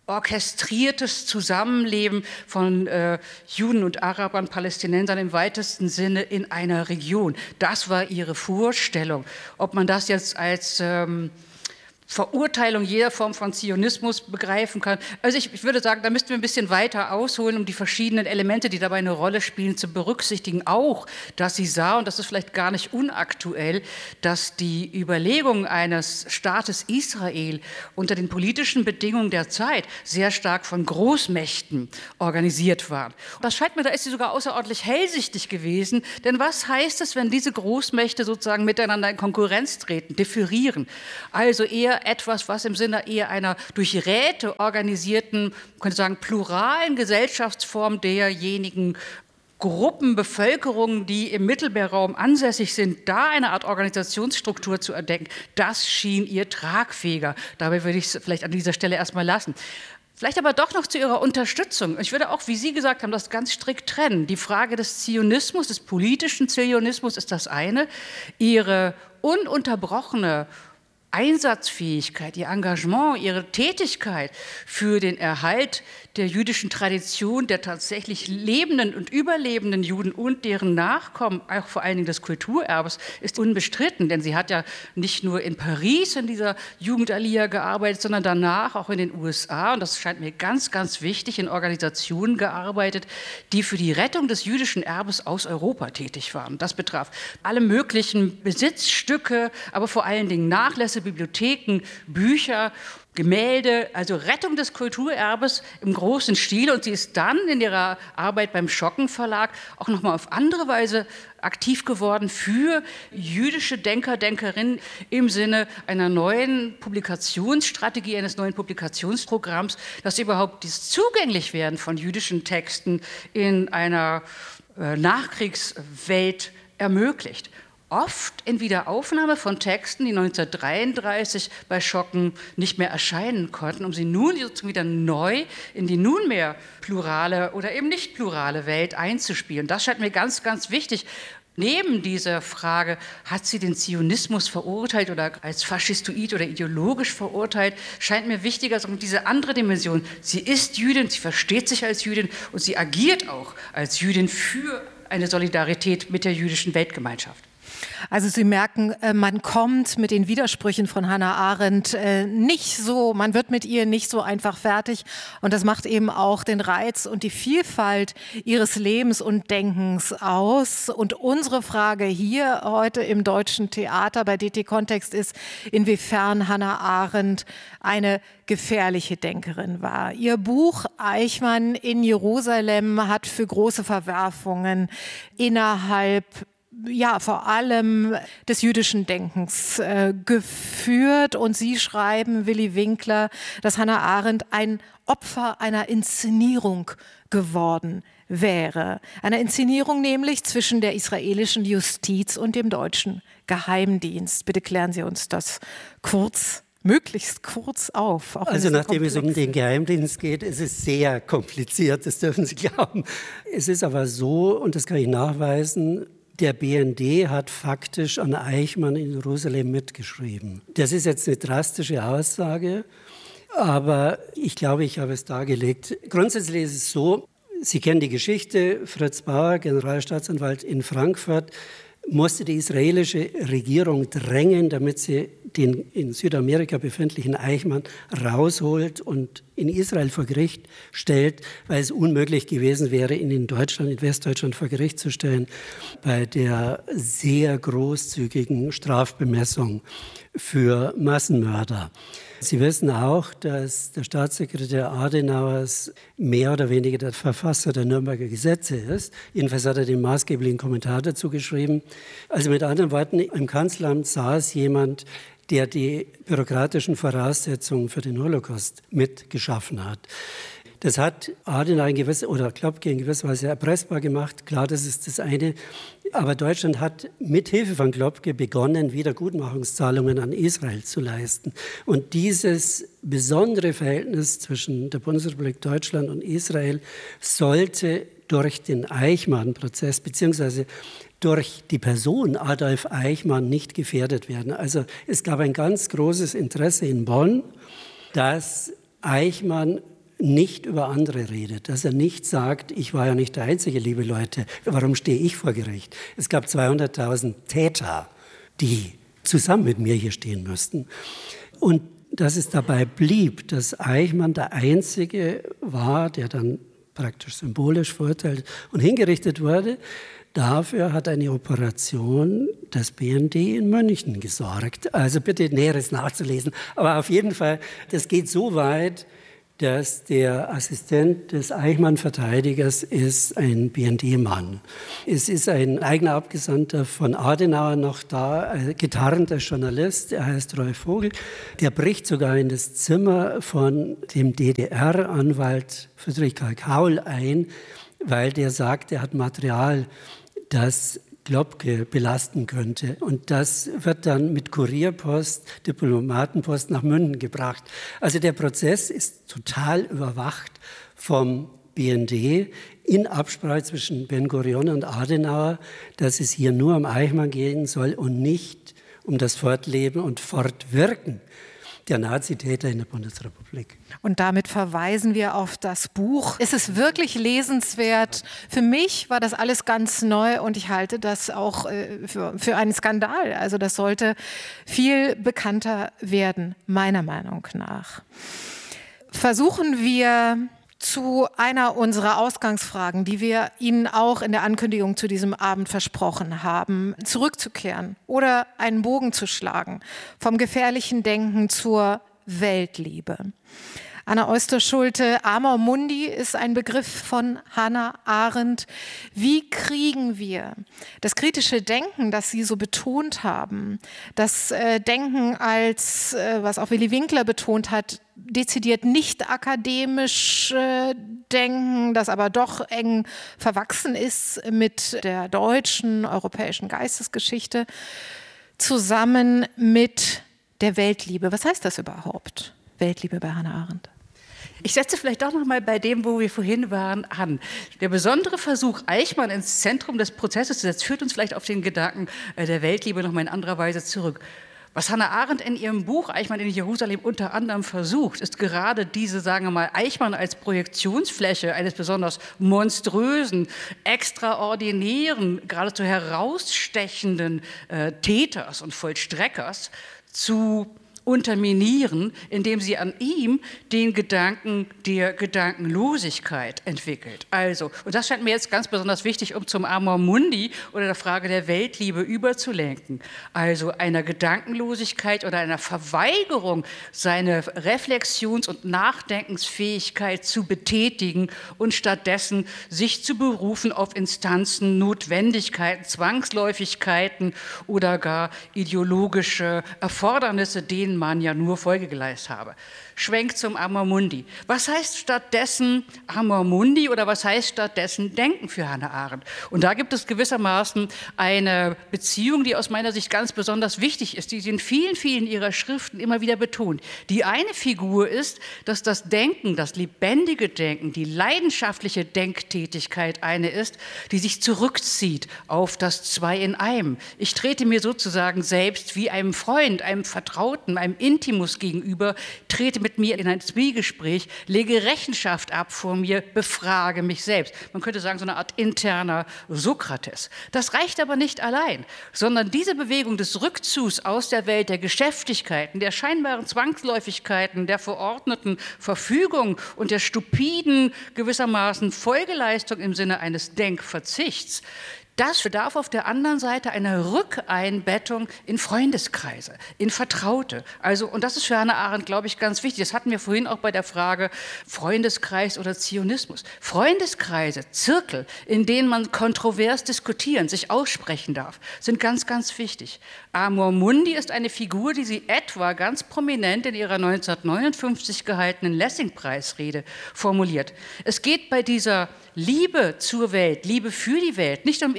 S8: orchestriertes Zusammenleben von äh, Juden und Arabern, Palästinensern im weitesten Sinne in einer Region. Das war ihre Vorstellung. Ob man das jetzt als ähm, Verurteilung jeder Form von Zionismus begreifen kann. Also ich, ich würde sagen, da müssten wir ein bisschen weiter ausholen, um die verschiedenen Elemente, die dabei eine Rolle spielen, zu berücksichtigen. Auch, dass sie sah, und das ist vielleicht gar nicht unaktuell, dass die Überlegungen eines Staates Israel unter den politischen Bedingungen der Zeit sehr stark von Großmächten organisiert waren. Das scheint mir, da ist sie sogar außerordentlich hellsichtig gewesen, denn was heißt es, wenn diese Großmächte sozusagen miteinander in Konkurrenz treten, differieren? Also eher etwas, was im Sinne eher einer durch Räte organisierten, man könnte sagen, pluralen Gesellschaftsform derjenigen Gruppen, Bevölkerungen, die im Mittelmeerraum ansässig sind, da eine Art Organisationsstruktur zu erdenken, das schien ihr tragfähiger. Dabei würde ich es vielleicht an dieser Stelle erstmal lassen. Vielleicht aber doch noch zu Ihrer Unterstützung. Ich würde auch, wie Sie gesagt haben, das ganz strikt trennen. Die Frage des Zionismus, des politischen Zionismus ist das eine. Ihre ununterbrochene Einsatzfähigkeit, ihr Engagement, ihre Tätigkeit für den Erhalt der jüdischen Tradition, der tatsächlich lebenden und überlebenden Juden und deren Nachkommen, auch vor allen Dingen des Kulturerbes, ist unbestritten. Denn sie hat ja nicht nur in Paris in dieser Jugendaliyah gearbeitet, sondern danach auch in den U S A, und das scheint mir ganz, ganz wichtig, in Organisationen gearbeitet, die für die Rettung des jüdischen Erbes aus Europa tätig waren. Das betraf alle möglichen Besitzstücke, aber vor allen Dingen Nachlässe, Bibliotheken, Bücher, Gemälde, also Rettung des Kulturerbes im großen Stil. Und sie ist dann in ihrer Arbeit beim Schocken Verlag auch noch mal auf andere Weise aktiv geworden für jüdische Denker, Denkerinnen im Sinne einer neuen Publikationsstrategie, eines neuen Publikationsprogramms, dass überhaupt das Zugänglichwerden von jüdischen Texten in einer äh, Nachkriegswelt ermöglicht. Oft in Wiederaufnahme von Texten, die neunzehnhundertdreiunddreißig bei Schocken nicht mehr erscheinen konnten, um sie nun sozusagen wieder neu in die nunmehr plurale oder eben nicht plurale Welt einzuspielen. Das scheint mir ganz, ganz wichtig. Neben dieser Frage, hat sie den Zionismus verurteilt oder als faschistoid oder ideologisch verurteilt, scheint mir wichtiger, also diese andere Dimension. Sie ist Jüdin, sie versteht sich als Jüdin und sie agiert auch als Jüdin für eine Solidarität mit der jüdischen Weltgemeinschaft.
S6: Also Sie merken, man kommt mit den Widersprüchen von Hannah Arendt nicht so, man wird mit ihr nicht so einfach fertig. Und das macht eben auch den Reiz und die Vielfalt ihres Lebens und Denkens aus. Und unsere Frage hier heute im Deutschen Theater bei D T Kontext ist, inwiefern Hannah Arendt eine gefährliche Denkerin war. Ihr Buch Eichmann in Jerusalem hat für große Verwerfungen innerhalb ja, vor allem des jüdischen Denkens äh, geführt. Und Sie schreiben, Willi Winkler, dass Hannah Arendt ein Opfer einer Inszenierung geworden wäre. Einer Inszenierung nämlich zwischen der israelischen Justiz und dem deutschen Geheimdienst. Bitte klären Sie uns das kurz, möglichst kurz auf.
S7: Also nachdem es um den Geheimdienst geht, ist es sehr kompliziert, das dürfen Sie glauben. Es ist aber so, und das kann ich nachweisen, der B N D hat faktisch an Eichmann in Jerusalem mitgeschrieben. Das ist jetzt eine drastische Aussage, aber ich glaube, ich habe es dargelegt. Grundsätzlich ist es so, Sie kennen die Geschichte, Fritz Bauer, Generalstaatsanwalt in Frankfurt, musste die israelische Regierung drängen, damit sie den in Südamerika befindlichen Eichmann rausholt und in Israel vor Gericht stellt, weil es unmöglich gewesen wäre, ihn in Deutschland, in Westdeutschland vor Gericht zu stellen, bei der sehr großzügigen Strafbemessung für Massenmörder. Sie wissen auch, dass der Staatssekretär Adenauers mehr oder weniger der Verfasser der Nürnberger Gesetze ist. Jedenfalls hat er den maßgeblichen Kommentar dazu geschrieben. Also mit anderen Worten, im Kanzleramt saß jemand, der die bürokratischen Voraussetzungen für den Holocaust mitgeschaffen hat. Das hat Adenauer in gewisser, oder Klopke in gewisser Weise erpressbar gemacht. Klar, das ist das eine. Aber Deutschland hat mit Hilfe von Klopke begonnen, Wiedergutmachungszahlungen an Israel zu leisten. Und dieses besondere Verhältnis zwischen der Bundesrepublik Deutschland und Israel sollte durch den Eichmann-Prozess beziehungsweise durch die Person Adolf Eichmann nicht gefährdet werden. Also es gab ein ganz großes Interesse in Bonn, dass Eichmann nicht über andere redet, dass er nicht sagt, ich war ja nicht der Einzige, liebe Leute, warum stehe ich vor Gericht? Es gab zweihunderttausend Täter, die zusammen mit mir hier stehen müssten. Und dass es dabei blieb, dass Eichmann der Einzige war, der dann praktisch symbolisch verurteilt und hingerichtet wurde, dafür hat eine Operation des B N D in München gesorgt. Also bitte Näheres nachzulesen. Aber auf jeden Fall, das geht so weit, dass der Assistent des Eichmann-Verteidigers ist ein B N D-Mann. Es ist ein eigener Abgesandter von Adenauer noch da, ein getarnter Journalist, er heißt Rolf Vogel. Der bricht sogar in das Zimmer von dem D D R-Anwalt Friedrich Karl Kaul ein, weil der sagt, er hat Material, das Globke belasten könnte. Und das wird dann mit Kurierpost, Diplomatenpost nach München gebracht. Also der Prozess ist total überwacht vom B N D in Absprache zwischen Ben-Gurion und Adenauer, dass es hier nur um Eichmann gehen soll und nicht um das Fortleben und Fortwirken der Nazitäter in der Bundesrepublik.
S6: Und damit verweisen wir auf das Buch. Es ist wirklich lesenswert. Für mich war das alles ganz neu und ich halte das auch äh, für, für einen Skandal. Also das sollte viel bekannter werden, meiner Meinung nach. Versuchen wir zu einer unserer Ausgangsfragen, die wir Ihnen auch in der Ankündigung zu diesem Abend versprochen haben, zurückzukehren oder einen Bogen zu schlagen vom gefährlichen Denken zur Weltliebe. Anna Oyster-Schulte, Amor Mundi ist ein Begriff von Hannah Arendt. Wie kriegen wir das kritische Denken, das Sie so betont haben, das äh, Denken als, äh, was auch Willy Winkler betont hat, dezidiert nicht akademisch äh, Denken, das aber doch eng verwachsen ist mit der deutschen, europäischen Geistesgeschichte, zusammen mit der Weltliebe. Was heißt das überhaupt? Weltliebe bei Hannah Arendt.
S8: Ich setze vielleicht doch noch mal bei dem, wo wir vorhin waren, an. Der besondere Versuch, Eichmann ins Zentrum des Prozesses zu setzen, führt uns vielleicht auf den Gedanken der Weltliebe noch mal in anderer Weise zurück. Was Hannah Arendt in ihrem Buch Eichmann in Jerusalem unter anderem versucht, ist gerade diese, sagen wir mal, Eichmann als Projektionsfläche eines besonders monströsen, extraordinären, geradezu herausstechenden äh, Täters und Vollstreckers zu unterminieren, indem sie an ihm den Gedanken der Gedankenlosigkeit entwickelt. Also, und das scheint mir jetzt ganz besonders wichtig, um zum Amor Mundi oder der Frage der Weltliebe überzulenken. Also einer Gedankenlosigkeit oder einer Verweigerung, seine Reflexions- und Nachdenkensfähigkeit zu betätigen und stattdessen sich zu berufen auf Instanzen, Notwendigkeiten, Zwangsläufigkeiten oder gar ideologische Erfordernisse, denen man ja nur Folge geleistet habe. Schwenk zum Amor Mundi. Was heißt stattdessen Amor Mundi oder was heißt stattdessen Denken für Hannah Arendt? Und da gibt es gewissermaßen eine Beziehung, die aus meiner Sicht ganz besonders wichtig ist, die sie in vielen, vielen ihrer Schriften immer wieder betont. Die eine Figur ist, dass das Denken, das lebendige Denken, die leidenschaftliche Denktätigkeit eine ist, die sich zurückzieht auf das Zwei in einem. Ich trete mir sozusagen selbst wie einem Freund, einem Vertrauten, einem Intimus gegenüber, trete mit mir in ein Zwiegespräch, lege Rechenschaft ab vor mir, befrage mich selbst. Man könnte sagen, so eine Art interner Sokrates. Das reicht aber nicht allein, sondern diese Bewegung des Rückzugs aus der Welt der Geschäftigkeiten, der scheinbaren Zwangsläufigkeiten, der verordneten Verfügung und der stupiden gewissermaßen Folgeleistung im Sinne eines Denkverzichts, das bedarf auf der anderen Seite einer Rückeinbettung in Freundeskreise, in Vertraute. Also, und das ist für Hannah Arendt, glaube ich, ganz wichtig. Das hatten wir vorhin auch bei der Frage Freundeskreis oder Zionismus. Freundeskreise, Zirkel, in denen man kontrovers diskutieren, sich aussprechen darf, sind ganz, ganz wichtig. Amor Mundi ist eine Figur, die sie etwa ganz prominent in ihrer neunzehnhundertneunundfünfzig gehaltenen Lessing-Preisrede formuliert. Es geht bei dieser Liebe zur Welt, Liebe für die Welt, nicht um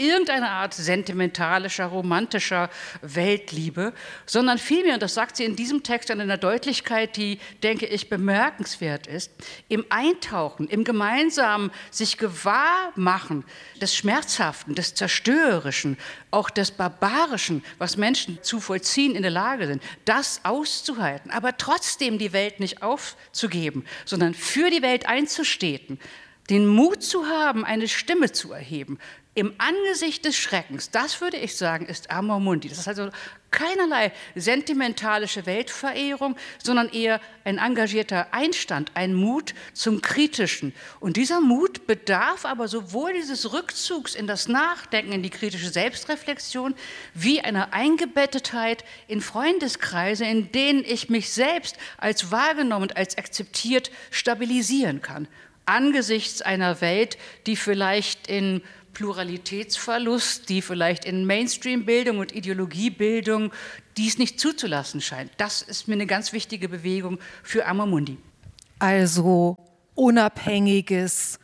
S8: irgendeiner Art sentimentalischer, romantischer Weltliebe, sondern vielmehr, und das sagt sie in diesem Text in einer Deutlichkeit, die, denke ich, bemerkenswert ist, im Eintauchen, im gemeinsamen sich gewahr machen des Schmerzhaften, des Zerstörerischen, auch des Barbarischen, was Menschen zu vollziehen in der Lage sind, das auszuhalten, aber trotzdem die Welt nicht aufzugeben, sondern für die Welt einzustehen, den Mut zu haben, eine Stimme zu erheben, im Angesicht des Schreckens, das würde ich sagen, ist Amor Mundi. Das ist also keinerlei sentimentalische Weltverehrung, sondern eher ein engagierter Einstand, ein Mut zum Kritischen. Und dieser Mut bedarf aber sowohl dieses Rückzugs in das Nachdenken, in die kritische Selbstreflexion, wie einer Eingebettetheit in Freundeskreise, in denen ich mich selbst als wahrgenommen und als akzeptiert stabilisieren kann. Angesichts einer Welt, die vielleicht in Pluralitätsverlust, die vielleicht in Mainstream-Bildung und Ideologiebildung dies nicht zuzulassen scheint. Das ist mir eine ganz wichtige Bewegung für Amor Mundi.
S6: Also unabhängiges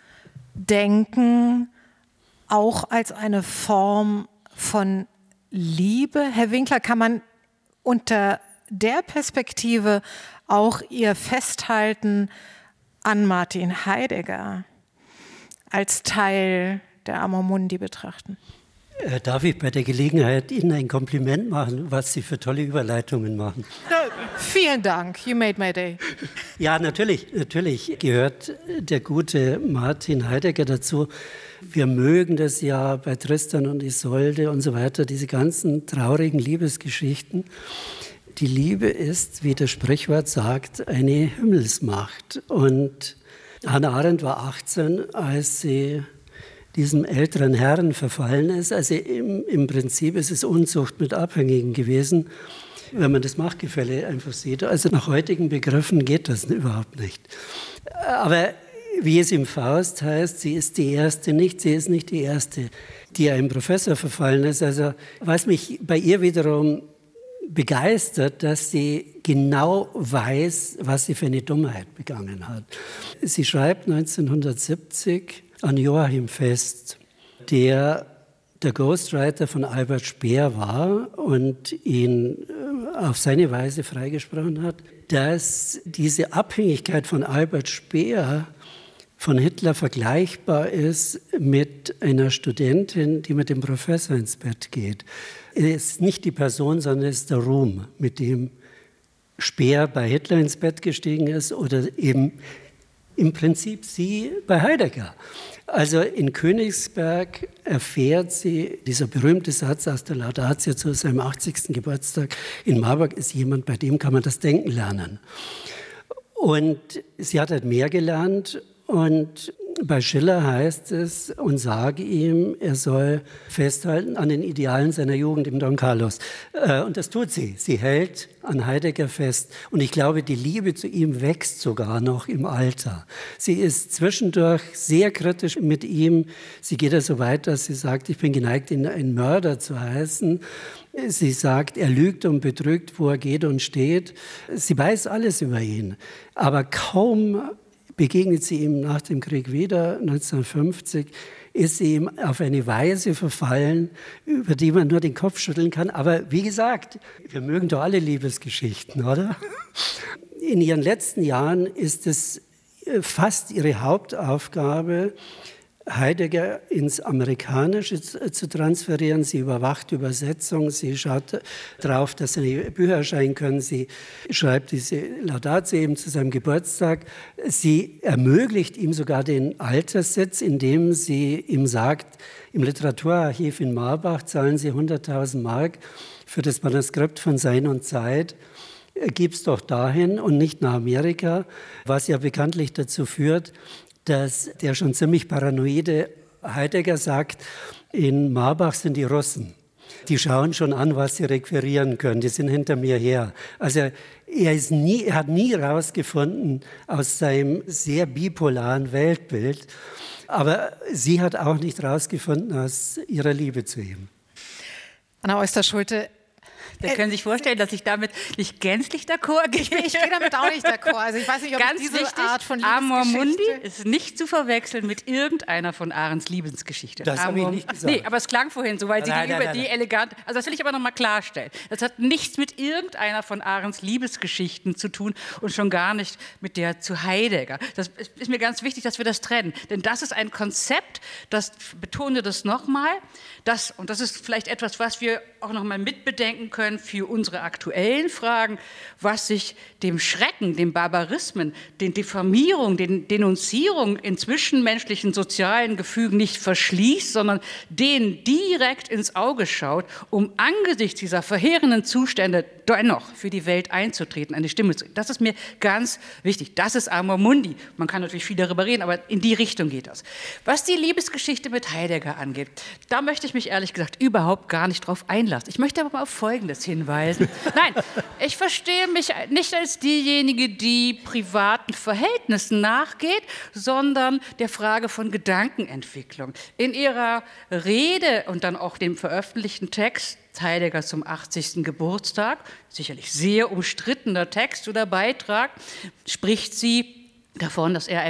S6: Denken auch als eine Form von Liebe. Herr Winkler, kann man unter der Perspektive auch Ihr Festhalten an Martin Heidegger als Teil der Amor Mundi betrachten?
S7: Äh, darf ich bei der Gelegenheit Ihnen ein Kompliment machen, was Sie für tolle Überleitungen machen?
S6: Ja, vielen Dank, you made my day.
S7: Ja, natürlich, natürlich gehört der gute Martin Heidegger dazu. Wir mögen das ja bei Tristan und Isolde und so weiter, diese ganzen traurigen Liebesgeschichten. Die Liebe ist, wie das Sprichwort sagt, eine Himmelsmacht. Und Hannah Arendt war achtzehn, als sie diesem älteren Herrn verfallen ist. Also im, im Prinzip ist es Unzucht mit Abhängigen gewesen, wenn man das Machtgefälle einfach sieht. Also nach heutigen Begriffen geht das überhaupt nicht. Aber wie es im Faust heißt, sie ist die Erste nicht, sie ist nicht die Erste, die einem Professor verfallen ist. Also was mich bei ihr wiederum begeistert, dass sie genau weiß, was sie für eine Dummheit begangen hat. Sie schreibt neunzehnhundertsiebzig an Joachim Fest, der der Ghostwriter von Albert Speer war und ihn auf seine Weise freigesprochen hat, dass diese Abhängigkeit von Albert Speer von Hitler vergleichbar ist mit einer Studentin, die mit dem Professor ins Bett geht. Es ist nicht die Person, sondern es ist der Ruhm, mit dem Speer bei Hitler ins Bett gestiegen ist oder eben im Prinzip sie bei Heidegger. Also in Königsberg erfährt sie, dieser berühmte Satz aus der Laudatio zu seinem achtzigsten Geburtstag, in Marburg ist jemand, bei dem kann man das Denken lernen. Und sie hat halt mehr gelernt. Und bei Schiller heißt es, und sage ihm, er soll festhalten an den Idealen seiner Jugend im Don Carlos. Und das tut sie. Sie hält an Heidegger fest. Und ich glaube, die Liebe zu ihm wächst sogar noch im Alter. Sie ist zwischendurch sehr kritisch mit ihm. Sie geht ja so weit, dass sie sagt, ich bin geneigt, ihn einen Mörder zu heißen. Sie sagt, er lügt und betrügt, wo er geht und steht. Sie weiß alles über ihn. Aber kaum begegnet sie ihm nach dem Krieg wieder, neunzehnhundertfünfzig, ist sie ihm auf eine Weise verfallen, über die man nur den Kopf schütteln kann. Aber wie gesagt, wir mögen doch alle Liebesgeschichten, oder? In ihren letzten Jahren ist es fast ihre Hauptaufgabe, Heidegger ins Amerikanische zu transferieren. Sie überwacht Übersetzung, sie schaut darauf, dass seine Bücher erscheinen können. Sie schreibt diese Laudatio eben zu seinem Geburtstag. Sie ermöglicht ihm sogar den Alterssitz, indem sie ihm sagt, im Literaturarchiv in Marbach zahlen Sie hunderttausend Mark für das Manuskript von Sein und Zeit. Gib es doch dahin und nicht nach Amerika, was ja bekanntlich dazu führt, dass der schon ziemlich paranoide Heidegger sagt, in Marbach sind die Russen. Die schauen schon an, was sie requirieren können. Die sind hinter mir her. Also er, ist nie, er hat nie herausgefunden aus seinem sehr bipolaren Weltbild, aber sie hat auch nicht herausgefunden aus ihrer Liebe zu ihm.
S6: Anna Oyster-Schulte,
S8: Sie können sich vorstellen, dass ich damit nicht gänzlich d'accord gehe.
S6: Ich, ich gehe damit auch nicht d'accord. Also ich weiß nicht, ob
S8: Ganz
S6: ich diese
S8: wichtig,
S6: Art von
S8: Amor
S6: Liebesgeschichte...
S8: Mundi ist nicht zu verwechseln mit irgendeiner von Ahrens Liebesgeschichte.
S7: Das habe ich nicht gesagt.
S8: Nee, aber es klang vorhin so, weil Sie
S7: Nein,
S8: gegenüber
S7: nein, nein,
S8: die
S7: nein.
S8: elegant... Also das will ich aber noch mal klarstellen. Das hat nichts mit irgendeiner von Ahrens Liebesgeschichten zu tun und schon gar nicht mit der zu Heidegger. Das ist mir ganz wichtig, dass wir das trennen. Denn das ist ein Konzept, das betone das nochmal, das, und das ist vielleicht etwas, was wir auch noch mal mitbedenken können für unsere aktuellen Fragen, was sich dem Schrecken, dem Barbarismen, den Diffamierungen, den Denunzierungen in zwischenmenschlichen sozialen Gefügen nicht verschließt, sondern denen direkt ins Auge schaut, um angesichts dieser verheerenden Zustände dennoch für die Welt einzutreten, eine Stimme zu. Das ist mir ganz wichtig. Das ist Amor Mundi. Man kann natürlich viel darüber reden, aber in die Richtung geht das. Was die Liebesgeschichte mit Heidegger angeht, da möchte ich mich ehrlich gesagt überhaupt gar nicht drauf einlassen. Ich möchte aber mal auf Folgendes hinweisen. Nein, ich verstehe mich nicht als diejenige, die privaten Verhältnissen nachgeht, sondern der Frage von Gedankenentwicklung. In ihrer Rede und dann auch dem veröffentlichten Text Heidegger zum achtzigsten Geburtstag, sicherlich sehr umstrittener Text oder Beitrag, spricht sie davon, dass er